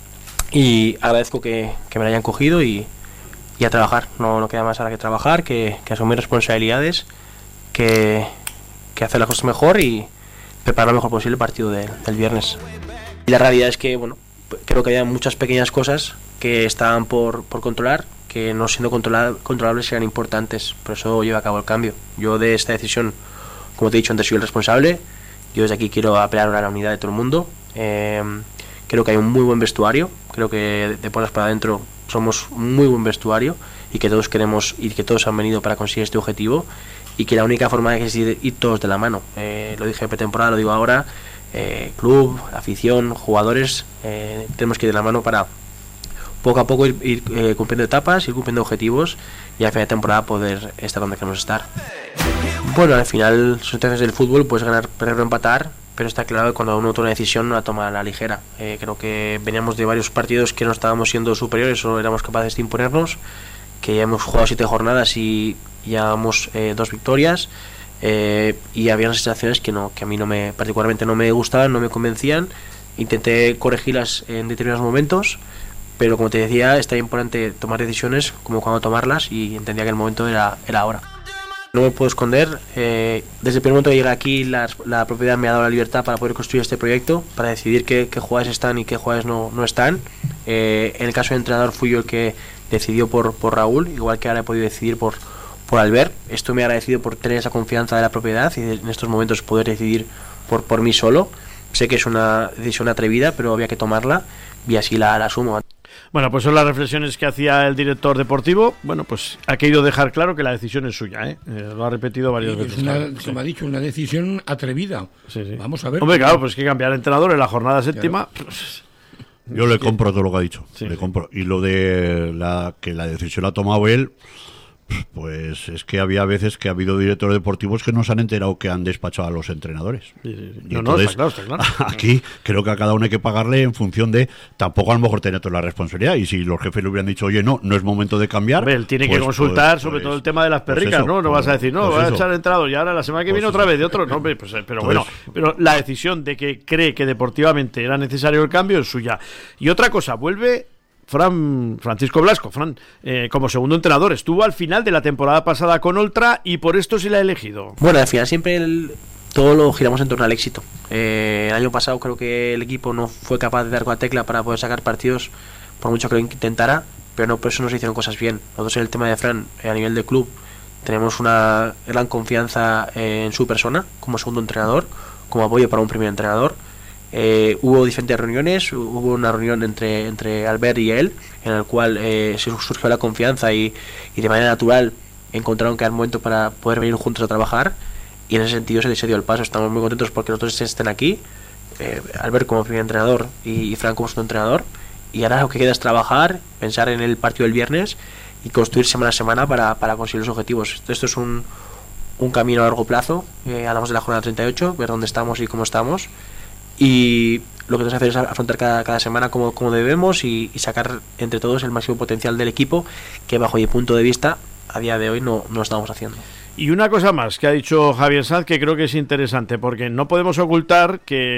y agradezco que, que me la hayan cogido y, y a trabajar, no, no queda más ahora que trabajar, que, que asumir responsabilidades, que, que hacer las cosas mejor y preparar lo mejor posible el partido de, del viernes. Y la realidad es que bueno, creo que hay muchas pequeñas cosas que estaban por, por controlar, que no siendo controla- controlables eran importantes, por eso lleva a cabo el cambio. Yo de esta decisión, como te he dicho antes, soy el responsable. Yo desde aquí quiero apelar a la unidad de todo el mundo. Eh, creo que hay un muy buen vestuario, creo que de puertas para adentro somos un muy buen vestuario y que todos queremos y que todos han venido para conseguir este objetivo y que la única forma es ir, ir todos de la mano. Eh, lo dije en pretemporada, lo digo ahora. Eh, club, afición, jugadores, eh, tenemos que ir de la mano para poco a poco ir, ir eh, cumpliendo etapas, ir cumpliendo objetivos y a final de temporada poder estar donde queremos estar. Bueno, al final son situaciones del fútbol, puedes ganar, perder o empatar, pero está claro que cuando uno toma una decisión no la toma a la ligera. Eh, creo que veníamos de varios partidos que no estábamos siendo superiores o éramos capaces de imponernos, que ya hemos jugado siete jornadas y llevamos eh, dos victorias. Eh, y había unas sensaciones que no, que a mí no me, particularmente no me gustaban, no me convencían. Intenté corregirlas en determinados momentos, pero como te decía, está importante tomar decisiones como cuando tomarlas, y entendía que el momento era, era ahora. No me puedo esconder, eh, desde el primer momento que llegué aquí la, la propiedad me ha dado la libertad para poder construir este proyecto, para decidir qué, qué jugadores están y qué jugadores no, no están. Eh, en el caso del entrenador fui yo el que decidió por, por Raúl, igual que ahora he podido decidir por, por Albert. Estoy muy agradecido por tener esa confianza de la propiedad y de, en estos momentos poder decidir por, por mí solo. Sé que es una decisión atrevida, pero había que tomarla y así la, la asumo. Bueno, pues son las reflexiones que hacía el director deportivo. Bueno, pues ha querido dejar claro que la decisión es suya, ¿eh? Eh, lo ha repetido varias sí, veces. Es una, claro, como sí. ha dicho, una decisión atrevida. Sí, sí. Vamos a ver. Hombre, claro, pues que cambiar de entrenador en la jornada séptima. Claro. Pues, yo le compro todo lo que ha dicho. Sí, le sí. compro. Y lo de la que la decisión la ha tomado él, pues es que había veces que ha habido directores deportivos que no se han enterado que han despachado a los entrenadores. Sí, sí, sí. Y No, entonces, no, está claro, está claro. Aquí creo que a cada uno hay que pagarle en función de, tampoco a lo mejor tener toda la responsabilidad, y si los jefes le hubieran dicho, oye, no, no es momento de cambiar. Hombre, él tiene pues, que consultar pues, sobre pues, todo el tema de las perricas, pues eso, ¿no? No pues, vas a decir, no, pues voy a eso. echar entrenador y ahora la semana que Pues viene eso. otra vez de otro. No, hombre, pues, pero bueno, pero la decisión de que cree que deportivamente era necesario el cambio es suya. Y otra cosa, vuelve Fran, Francisco Blasco, Fran, eh, como segundo entrenador. Estuvo al final de la temporada pasada con Oltra y por esto se le ha elegido. Bueno, al final siempre el, todo lo giramos en torno al éxito. Eh, el año pasado creo que el equipo no fue capaz de dar con la tecla para poder sacar partidos, por mucho que lo intentara, pero no por eso nos hicieron cosas bien. Nosotros en el tema de Fran, eh, a nivel de club, tenemos una gran confianza eh, en su persona como segundo entrenador, como apoyo para un primer entrenador. Eh, hubo diferentes reuniones, hubo una reunión entre, entre Albert y él, en la cual eh, surgió la confianza y, y de manera natural encontraron que era el momento para poder venir juntos a trabajar, y en ese sentido se, se dio el paso. Estamos muy contentos porque los dos estén aquí, eh, Albert como primer entrenador y, y Fran como segundo entrenador, y ahora lo que queda es trabajar, pensar en el partido del viernes y construir semana a semana para, para conseguir los objetivos. Esto, esto es un, un camino a largo plazo, eh, hablamos de la jornada treinta y ocho, ver dónde estamos y cómo estamos, y lo que tenemos que hacer es afrontar cada, cada semana como, como debemos y, y sacar entre todos el máximo potencial del equipo, que bajo mi punto de vista a día de hoy no, no estamos haciendo. Y una cosa más que ha dicho Javier Sanz que creo que es interesante, porque no podemos ocultar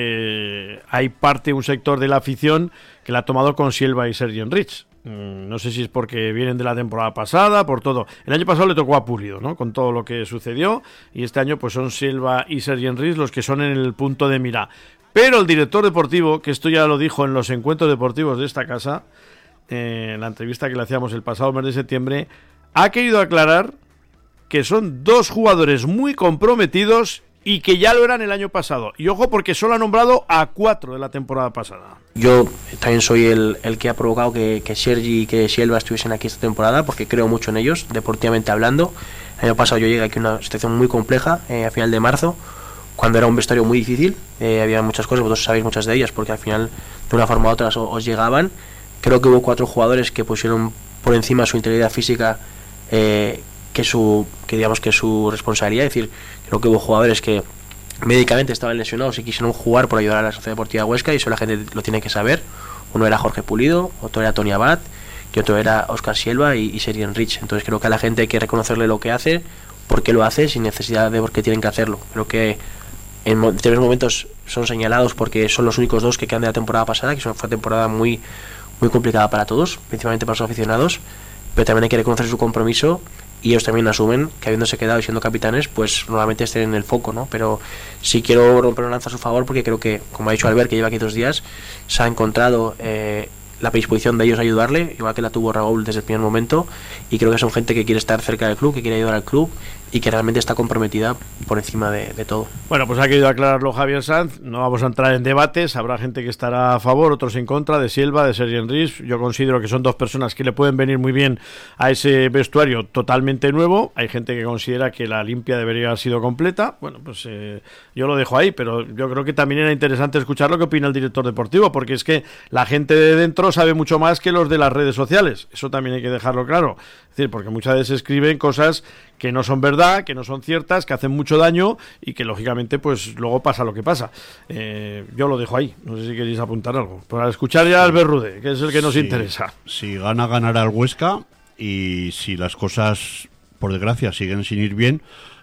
que hay parte, un sector de la afición que la ha tomado con Silva y Sergi Enrich. No sé si es porque vienen de la temporada pasada, por todo. El año pasado le tocó a Pulido, ¿no? Con todo lo que sucedió, y este año pues son Silva y Sergi Enrich los que son en el punto de mira. Pero el director deportivo, que esto ya lo dijo en los encuentros deportivos de esta casa, eh, en la entrevista que le hacíamos el pasado mes de septiembre, ha querido aclarar que son dos jugadores muy comprometidos y que ya lo eran el año pasado. Y ojo, porque solo ha nombrado a cuatro de la temporada pasada. Yo también soy el, el que ha provocado que, que Sergi y que Silva estuviesen aquí esta temporada, porque creo mucho en ellos, deportivamente hablando. El año pasado yo llegué aquí a una situación muy compleja, eh, a final de marzo, cuando era un vestuario muy difícil. Eh, había muchas cosas, vosotros sabéis muchas de ellas, porque al final de una forma u otra os, os llegaban. Creo que hubo cuatro jugadores que pusieron por encima su integridad física, eh, que su que digamos que su responsabilidad. Es decir, creo que hubo jugadores que médicamente estaban lesionados y quisieron jugar por ayudar a la Sociedad Deportiva Huesca, y eso la gente lo tiene que saber. Uno era Jorge Pulido, otro era Tony Abad y otro era Óscar Silva y, y Sergi Enrich. Entonces creo que a la gente hay que reconocerle lo que hace, por qué lo hace, sin necesidad de por qué tienen que hacerlo. Creo que en determinados momentos son señalados porque son los únicos dos que quedan de la temporada pasada, que fue una temporada muy, muy complicada para todos, principalmente para los aficionados, pero también hay que reconocer su compromiso, y ellos también asumen que habiéndose quedado y siendo capitanes, pues normalmente estén en el foco, ¿no? Pero sí quiero romper una lanza a su favor, porque creo que, como ha dicho Albert, que lleva aquí dos días, se ha encontrado eh, la predisposición de ellos a ayudarle, igual que la tuvo Raúl desde el primer momento, y creo que son gente que quiere estar cerca del club, que quiere ayudar al club y que realmente está comprometida por encima de, de todo. Bueno, pues ha querido aclararlo Javier Sanz. No vamos a entrar en debates, habrá gente que estará a favor, otros en contra, de Silva, de Sergi Enrich. Yo considero que son dos personas que le pueden venir muy bien a ese vestuario totalmente nuevo. Hay gente que considera que la limpia debería haber sido completa. Bueno, pues eh, yo lo dejo ahí, pero yo creo que también era interesante escuchar lo que opina el director deportivo, porque es que la gente de dentro sabe mucho más que los de las redes sociales. Eso también hay que dejarlo claro. Es decir, porque muchas veces escriben cosas que no son verdad, que no son ciertas, que hacen mucho daño y que lógicamente pues luego pasa lo que pasa. Eh, yo lo dejo ahí, no sé si queréis apuntar algo. Para escuchar ya al Berrude, que es el que nos sí, interesa. Si gana, ganará el Huesca, y si las cosas, por desgracia, siguen sin ir bien,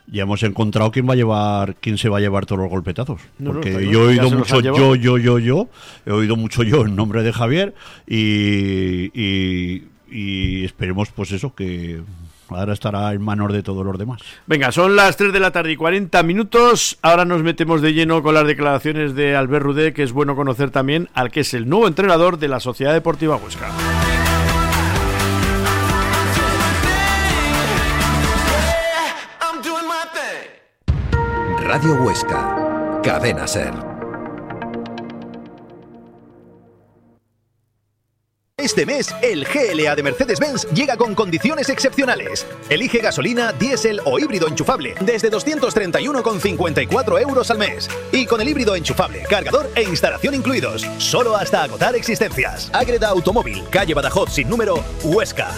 ya hemos encontrado quién va a llevar, quién se va a llevar todos los golpetazos. No, Porque no, yo he ya oído se los mucho han llevado. yo, yo, yo, yo, he oído mucho yo en nombre de Javier y, y, y esperemos pues eso, que ahora estará en manos de todos los demás. Venga, son las tres de la tarde y cuarenta minutos. Ahora nos metemos de lleno con las declaraciones de Albert Rudé, que es bueno conocer también al que es el nuevo entrenador de la Sociedad Deportiva Huesca. Radio Huesca, Cadena SER. Este mes, el G L A de Mercedes-Benz llega con condiciones excepcionales. Elige gasolina, diésel o híbrido enchufable desde doscientos treinta y uno con cincuenta y cuatro euros al mes. Y con el híbrido enchufable, cargador e instalación incluidos. Solo hasta agotar existencias. Ágreda Automóvil, calle Badajoz sin número, Huesca.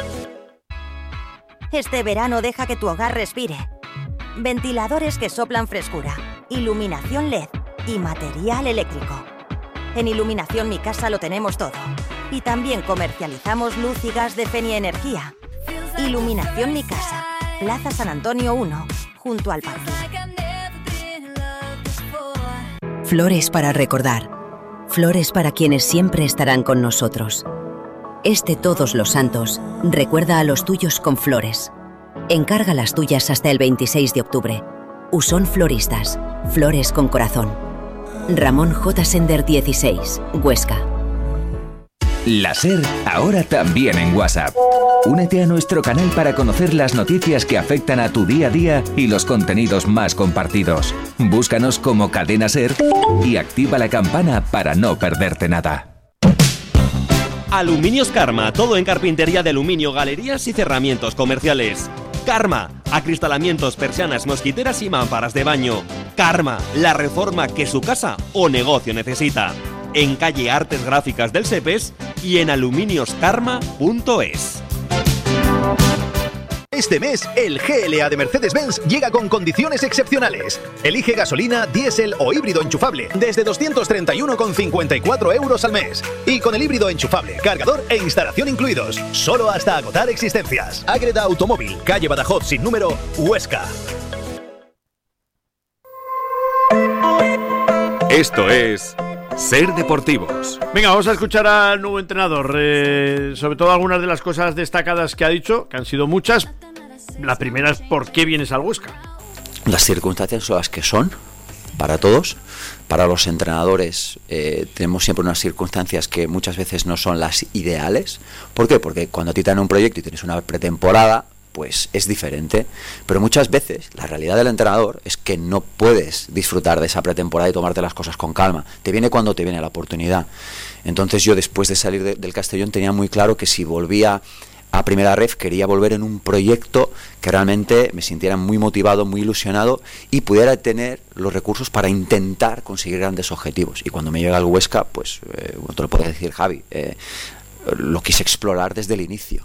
Este verano deja que tu hogar respire. Ventiladores que soplan frescura, iluminación L E D y material eléctrico. En Iluminación Mi Casa lo tenemos todo. Y también comercializamos luz y gas de Fenia Energía. Iluminación Mi Casa, Plaza San Antonio uno, junto al parque. Flores para recordar. Flores para quienes siempre estarán con nosotros. Este Todos los Santos, recuerda a los tuyos con flores. Encarga las tuyas hasta el veintiséis de octubre. Usón Floristas. Flores con corazón. Ramón J. Sender dieciséis, Huesca. La SER, ahora también en WhatsApp. Únete a nuestro canal para conocer las noticias que afectan a tu día a día y los contenidos más compartidos. Búscanos como Cadena SER y activa la campana para no perderte nada. Aluminios Karma, todo en carpintería de aluminio, galerías y cerramientos comerciales. Karma, acristalamientos, persianas, mosquiteras y mamparas de baño. Karma, la reforma que su casa o negocio necesita. En calle Artes Gráficas del Sepes y en aluminios karma punto es. Este mes, el G L A de Mercedes-Benz llega con condiciones excepcionales. Elige gasolina, diésel o híbrido enchufable desde doscientos treinta y uno con cincuenta y cuatro euros al mes. Y con el híbrido enchufable, cargador e instalación incluidos. Solo hasta agotar existencias. Ágreda Automóvil, calle Badajoz sin número, Huesca. Esto es SER Deportivos. Venga, vamos a escuchar al nuevo entrenador, eh, sobre todo algunas de las cosas destacadas que ha dicho, que han sido muchas. La primera es ¿por qué vienes al Huesca? Las circunstancias son las que son, para todos. Para los entrenadores eh, tenemos siempre unas circunstancias que muchas veces no son las ideales. ¿Por qué? Porque cuando a ti te dan un proyecto y tienes una pretemporada, pues es diferente, pero muchas veces la realidad del entrenador es que no puedes disfrutar de esa pretemporada y tomarte las cosas con calma, te viene cuando te viene la oportunidad. Entonces yo, después de salir de, del Castellón, tenía muy claro que si volvía a Primera Ref quería volver en un proyecto que realmente me sintiera muy motivado, muy ilusionado y pudiera tener los recursos para intentar conseguir grandes objetivos. Y cuando me llega al Huesca, pues eh, te lo puede decir Javi, eh, lo quise explorar desde el inicio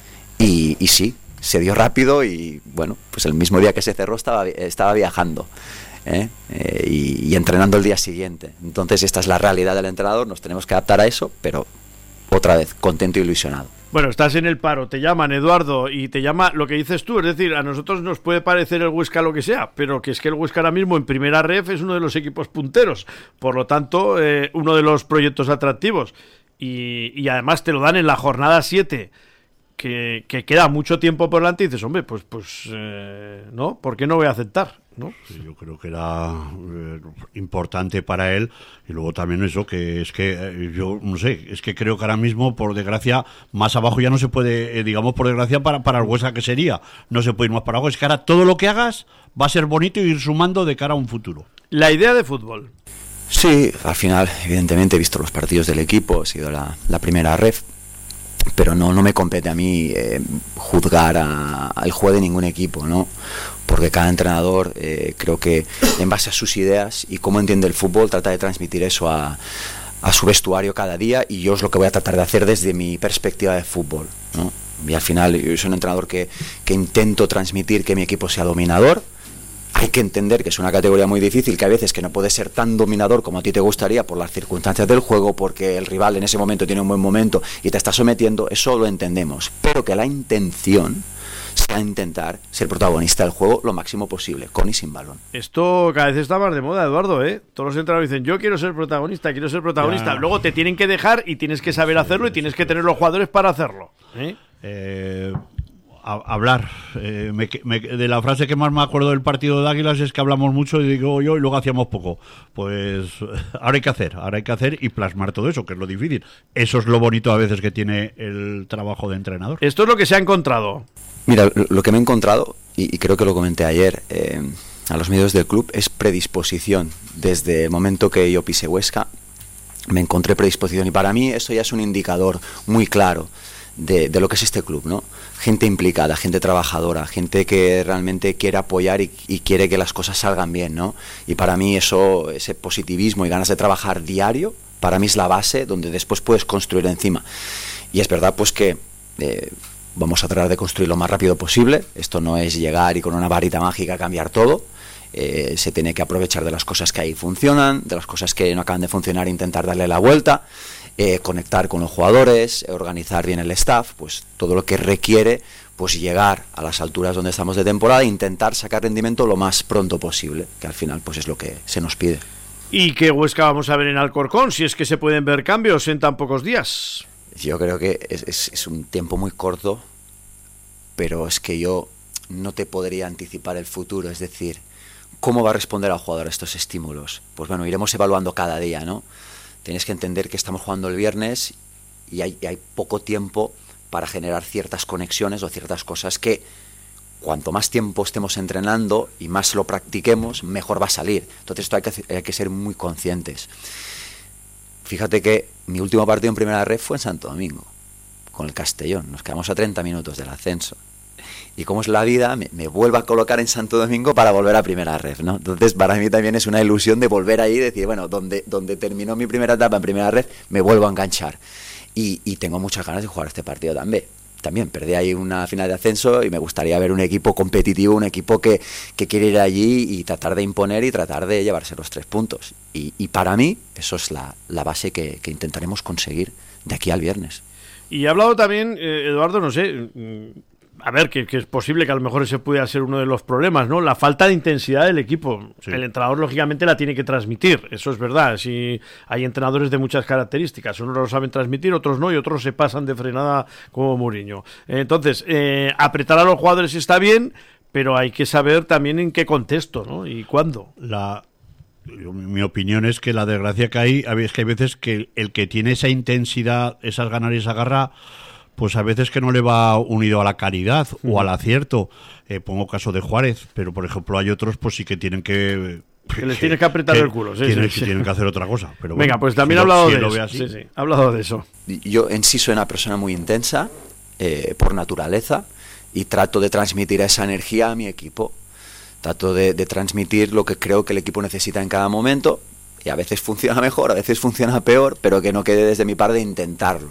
y, y sí, se dio rápido y bueno, pues el mismo día que se cerró estaba, estaba viajando ¿eh? Eh, y, y entrenando el día siguiente. Entonces esta es la realidad del entrenador, nos tenemos que adaptar a eso, pero otra vez, contento y ilusionado. Bueno, estás en el paro, te llaman Eduardo y te llama lo que dices tú, es decir, a nosotros nos puede parecer el Huesca lo que sea, pero que es que el Huesca ahora mismo en Primera Ref es uno de los equipos punteros, por lo tanto, eh, uno de los proyectos atractivos y, y además te lo dan en la jornada siete. Que, que queda mucho tiempo por delante y dices, hombre, pues, pues eh, ¿no? ¿Por qué no voy a aceptar? ¿No? Sí, yo creo que era eh, importante para él y luego también eso, que es que eh, yo no sé, es que creo que ahora mismo, por desgracia, más abajo ya no se puede, eh, digamos, por desgracia, para, para el Huesca que sería, no se puede ir más para abajo, es que ahora todo lo que hagas va a ser bonito y ir sumando de cara a un futuro. La idea de fútbol. Sí, al final, evidentemente he visto los partidos del equipo, he sido la, la primera ref, pero no, no me compete a mí eh, juzgar a, al juego de ningún equipo, ¿no? Porque cada entrenador eh, creo que en base a sus ideas y cómo entiende el fútbol trata de transmitir eso a, a su vestuario cada día, y yo es lo que voy a tratar de hacer desde mi perspectiva de fútbol, ¿no? Y al final yo soy un entrenador que, que intento transmitir que mi equipo sea dominador. Hay que entender que es una categoría muy difícil, que a veces que no puede ser tan dominador como a ti te gustaría por las circunstancias del juego, porque el rival en ese momento tiene un buen momento y te está sometiendo, eso lo entendemos, pero que la intención sea intentar ser protagonista del juego lo máximo posible, con y sin balón. Esto cada vez está más de moda, Eduardo, ¿eh? Todos los entrenadores dicen, yo quiero ser protagonista, quiero ser protagonista. Ya. Luego te tienen que dejar y tienes que saber hacerlo y tienes que tener los jugadores para hacerlo. ¿eh? Eh... A, hablar eh, me, me, de la frase que más me acuerdo del partido de Águilas es que hablamos mucho y digo yo y luego hacíamos poco. Pues ahora hay que hacer, ahora hay que hacer y plasmar todo eso, que es lo difícil. Eso es lo bonito a veces que tiene el trabajo de entrenador. Esto es lo que se ha encontrado. Mira, lo que me he encontrado, y, y creo que lo comenté ayer eh, a los medios del club, es predisposición. Desde el momento que yo pisé Huesca me encontré predisposición y para mí eso ya es un indicador muy claro De, de lo que es este club, ¿no? Gente implicada, gente trabajadora, gente que realmente quiere apoyar y, y quiere que las cosas salgan bien, ¿no? Y para mí eso, ese positivismo y ganas de trabajar diario, para mí es la base donde después puedes construir encima. Y es verdad pues que eh, vamos a tratar de construir lo más rápido posible. Esto no es llegar y con una varita mágica cambiar todo. Eh, se tiene que aprovechar de las cosas que ahí funcionan, de las cosas que no acaban de funcionar, intentar darle la vuelta. Eh, conectar con los jugadores, organizar bien el staff, pues todo lo que requiere pues llegar a las alturas donde estamos de temporada e intentar sacar rendimiento lo más pronto posible, que al final pues es lo que se nos pide. ¿Y qué Huesca vamos a ver en Alcorcón, si es que se pueden ver cambios en tan pocos días? Yo creo que es, es, es un tiempo muy corto, pero es que yo no te podría anticipar el futuro, es decir, ¿cómo va a responder al jugador a estos estímulos? Pues bueno, iremos evaluando cada día, ¿no? Tienes que entender que estamos jugando el viernes y hay, y hay poco tiempo para generar ciertas conexiones o ciertas cosas que cuanto más tiempo estemos entrenando y más lo practiquemos, mejor va a salir. Entonces esto hay que, hay que ser muy conscientes. Fíjate que mi último partido en primera red fue en Santo Domingo, con el Castellón. Nos quedamos a treinta minutos del ascenso. Y como es la vida, me, me vuelvo a colocar en Santo Domingo para volver a primera red, ¿no? Entonces, para mí también es una ilusión de volver ahí y decir, bueno, donde, donde terminó mi primera etapa en primera red, me vuelvo a enganchar. Y, y tengo muchas ganas de jugar este partido también. También perdí ahí una final de ascenso y me gustaría ver un equipo competitivo, un equipo que, que quiere ir allí y tratar de imponer y tratar de llevarse los tres puntos. Y, y para mí, eso es la, la base que, que intentaremos conseguir de aquí al viernes. Y he hablado también, eh, Eduardo, no sé... A ver, que, que es posible que a lo mejor ese pueda ser uno de los problemas, ¿no? La falta de intensidad del equipo. Sí. El entrenador, lógicamente, la tiene que transmitir. Eso es verdad. Si hay entrenadores de muchas características. Unos lo saben transmitir, otros no, y otros se pasan de frenada como Mourinho. Entonces, eh, apretar a los jugadores está bien, pero hay que saber también en qué contexto, ¿no? Y cuándo. La... Mi opinión es que la desgracia que hay es que hay veces que el que tiene esa intensidad, esas ganas y esa garra, pues a veces que no le va unido a la caridad uh-huh. o al acierto. Eh, pongo caso de Juárez, pero por ejemplo hay otros pues sí que tienen que... Que les tienes que apretar que el culo. Sí, tienen, sí, que, sí. tienen que hacer otra cosa. Pero Venga, bueno, pues también si ha hablado si de lo eso. ve así. Sí, sí, ha hablado de eso. Yo en sí soy una persona muy intensa, eh, por naturaleza, y trato de transmitir esa energía a mi equipo. Trato de, de transmitir lo que creo que el equipo necesita en cada momento, y a veces funciona mejor, a veces funciona peor, pero que no quede desde mi parte de intentarlo.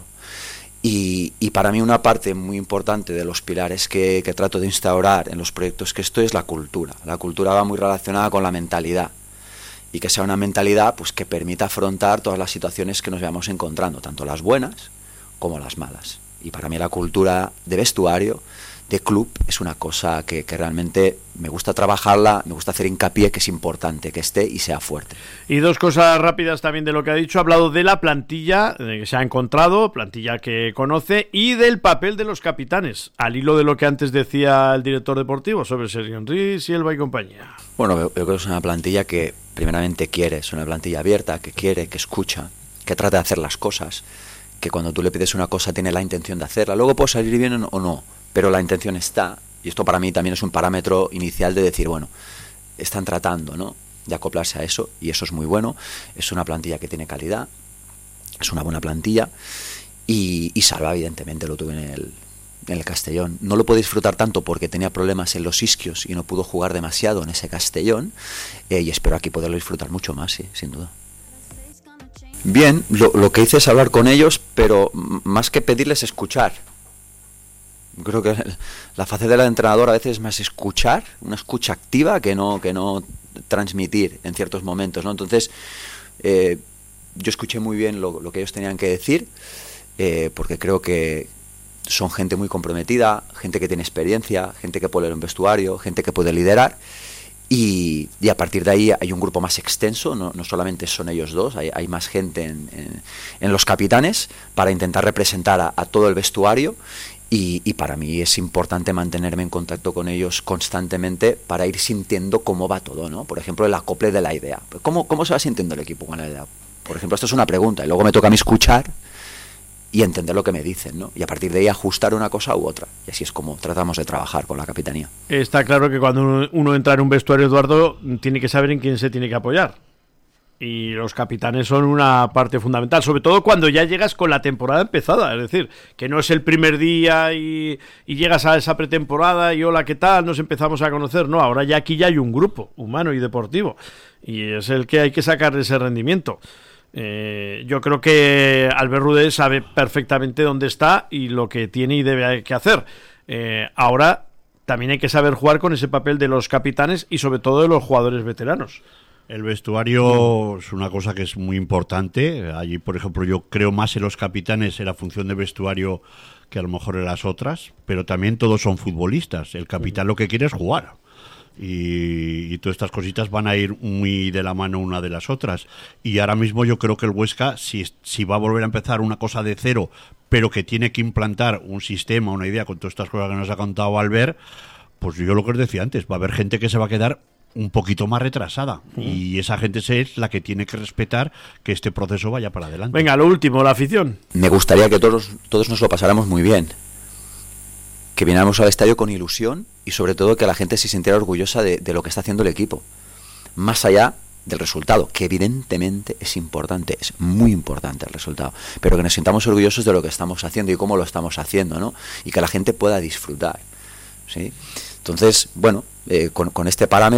Y, y para mí una parte muy importante de los pilares que, que trato de instaurar en los proyectos que estoy es la cultura. La cultura va muy relacionada con la mentalidad, y que sea una mentalidad pues que permita afrontar todas las situaciones que nos vayamos encontrando, tanto las buenas como las malas. Y para mí la cultura de vestuario, de club, es una cosa que, que realmente me gusta trabajarla, me gusta hacer hincapié que es importante que esté y sea fuerte. Y dos cosas rápidas también de lo que ha dicho. Ha hablado de la plantilla que se ha encontrado, plantilla que conoce, y del papel de los capitanes, al hilo de lo que antes decía el director deportivo sobre Sergio Henry, Silva y compañía. Bueno, yo creo que es una plantilla que primeramente quiere, es una plantilla abierta, que quiere, que escucha, que trata de hacer las cosas, que cuando tú le pides una cosa tiene la intención de hacerla. Luego puede salir bien o no, pero la intención está, y esto para mí también es un parámetro inicial de decir, bueno, están tratando, ¿no?, de acoplarse a eso, y eso es muy bueno. Es una plantilla que tiene calidad, es una buena plantilla, y, y Salva evidentemente lo tuve en el, en el Castellón. No lo pude disfrutar tanto porque tenía problemas en los isquios y no pudo jugar demasiado en ese Castellón, eh, y espero aquí poderlo disfrutar mucho más, sí, sin duda. Bien, lo, lo que hice es hablar con ellos, pero más que pedirles, escuchar. Creo que la faceta del entrenador a veces es más escuchar, una escucha activa que no que no transmitir en ciertos momentos, ¿no? Entonces, eh, yo escuché muy bien lo, lo que ellos tenían que decir, eh, porque creo que, son gente muy comprometida, gente que tiene experiencia, gente que puede leer un vestuario, gente que puede liderar. Y, y a partir de ahí hay un grupo más extenso, no, no solamente son ellos dos, hay, hay más gente en, en, en los capitanes para intentar representar a, a todo el vestuario. Y, y para mí es importante mantenerme en contacto con ellos constantemente para ir sintiendo cómo va todo, ¿no? Por ejemplo, el acople de la idea. ¿Cómo, cómo se va sintiendo el equipo con la idea? Por ejemplo, esto es una pregunta y luego me toca a mí escuchar y entender lo que me dicen, ¿no? Y a partir de ahí ajustar una cosa u otra. Y así es como tratamos de trabajar con la capitanía. Está claro que cuando uno, uno entra en un vestuario, Eduardo, tiene que saber en quién se tiene que apoyar. Y los capitanes son una parte fundamental, sobre todo cuando ya llegas con la temporada empezada. Es decir, que no es el primer día y, y llegas a esa pretemporada y hola, ¿qué tal? Nos empezamos a conocer. No, ahora ya aquí ya hay un grupo humano y deportivo. Y es el que hay que sacar ese rendimiento. Eh, yo creo que Albert Rudé sabe perfectamente dónde está y lo que tiene y debe que hacer. Eh, ahora también hay que saber jugar con ese papel de los capitanes y sobre todo de los jugadores veteranos. El vestuario es una cosa que es muy importante. Allí, por ejemplo, yo creo más en los capitanes en la función de vestuario que a lo mejor en las otras, pero también todos son futbolistas. El capitán lo que quiere es jugar. Y, y todas estas cositas van a ir muy de la mano una de las otras. Y ahora mismo yo creo que el Huesca, si, si va a volver a empezar una cosa de cero, pero que tiene que implantar un sistema, una idea con todas estas cosas que nos ha contado Albert, pues yo lo que os decía antes, va a haber gente que se va a quedar un poquito más retrasada, uh-huh. y esa gente es la que tiene que respetar que este proceso vaya para adelante. Venga, lo último, la afición. Me gustaría que todos, todos nos lo pasáramos muy bien, que viniéramos al estadio con ilusión y sobre todo que la gente se sintiera orgullosa de, de lo que está haciendo el equipo, más allá del resultado, que evidentemente es importante, es muy importante el resultado, pero que nos sintamos orgullosos de lo que estamos haciendo y cómo lo estamos haciendo, ¿no? Y que la gente pueda disfrutar, ¿sí? Entonces, bueno, eh, con, con este parámetro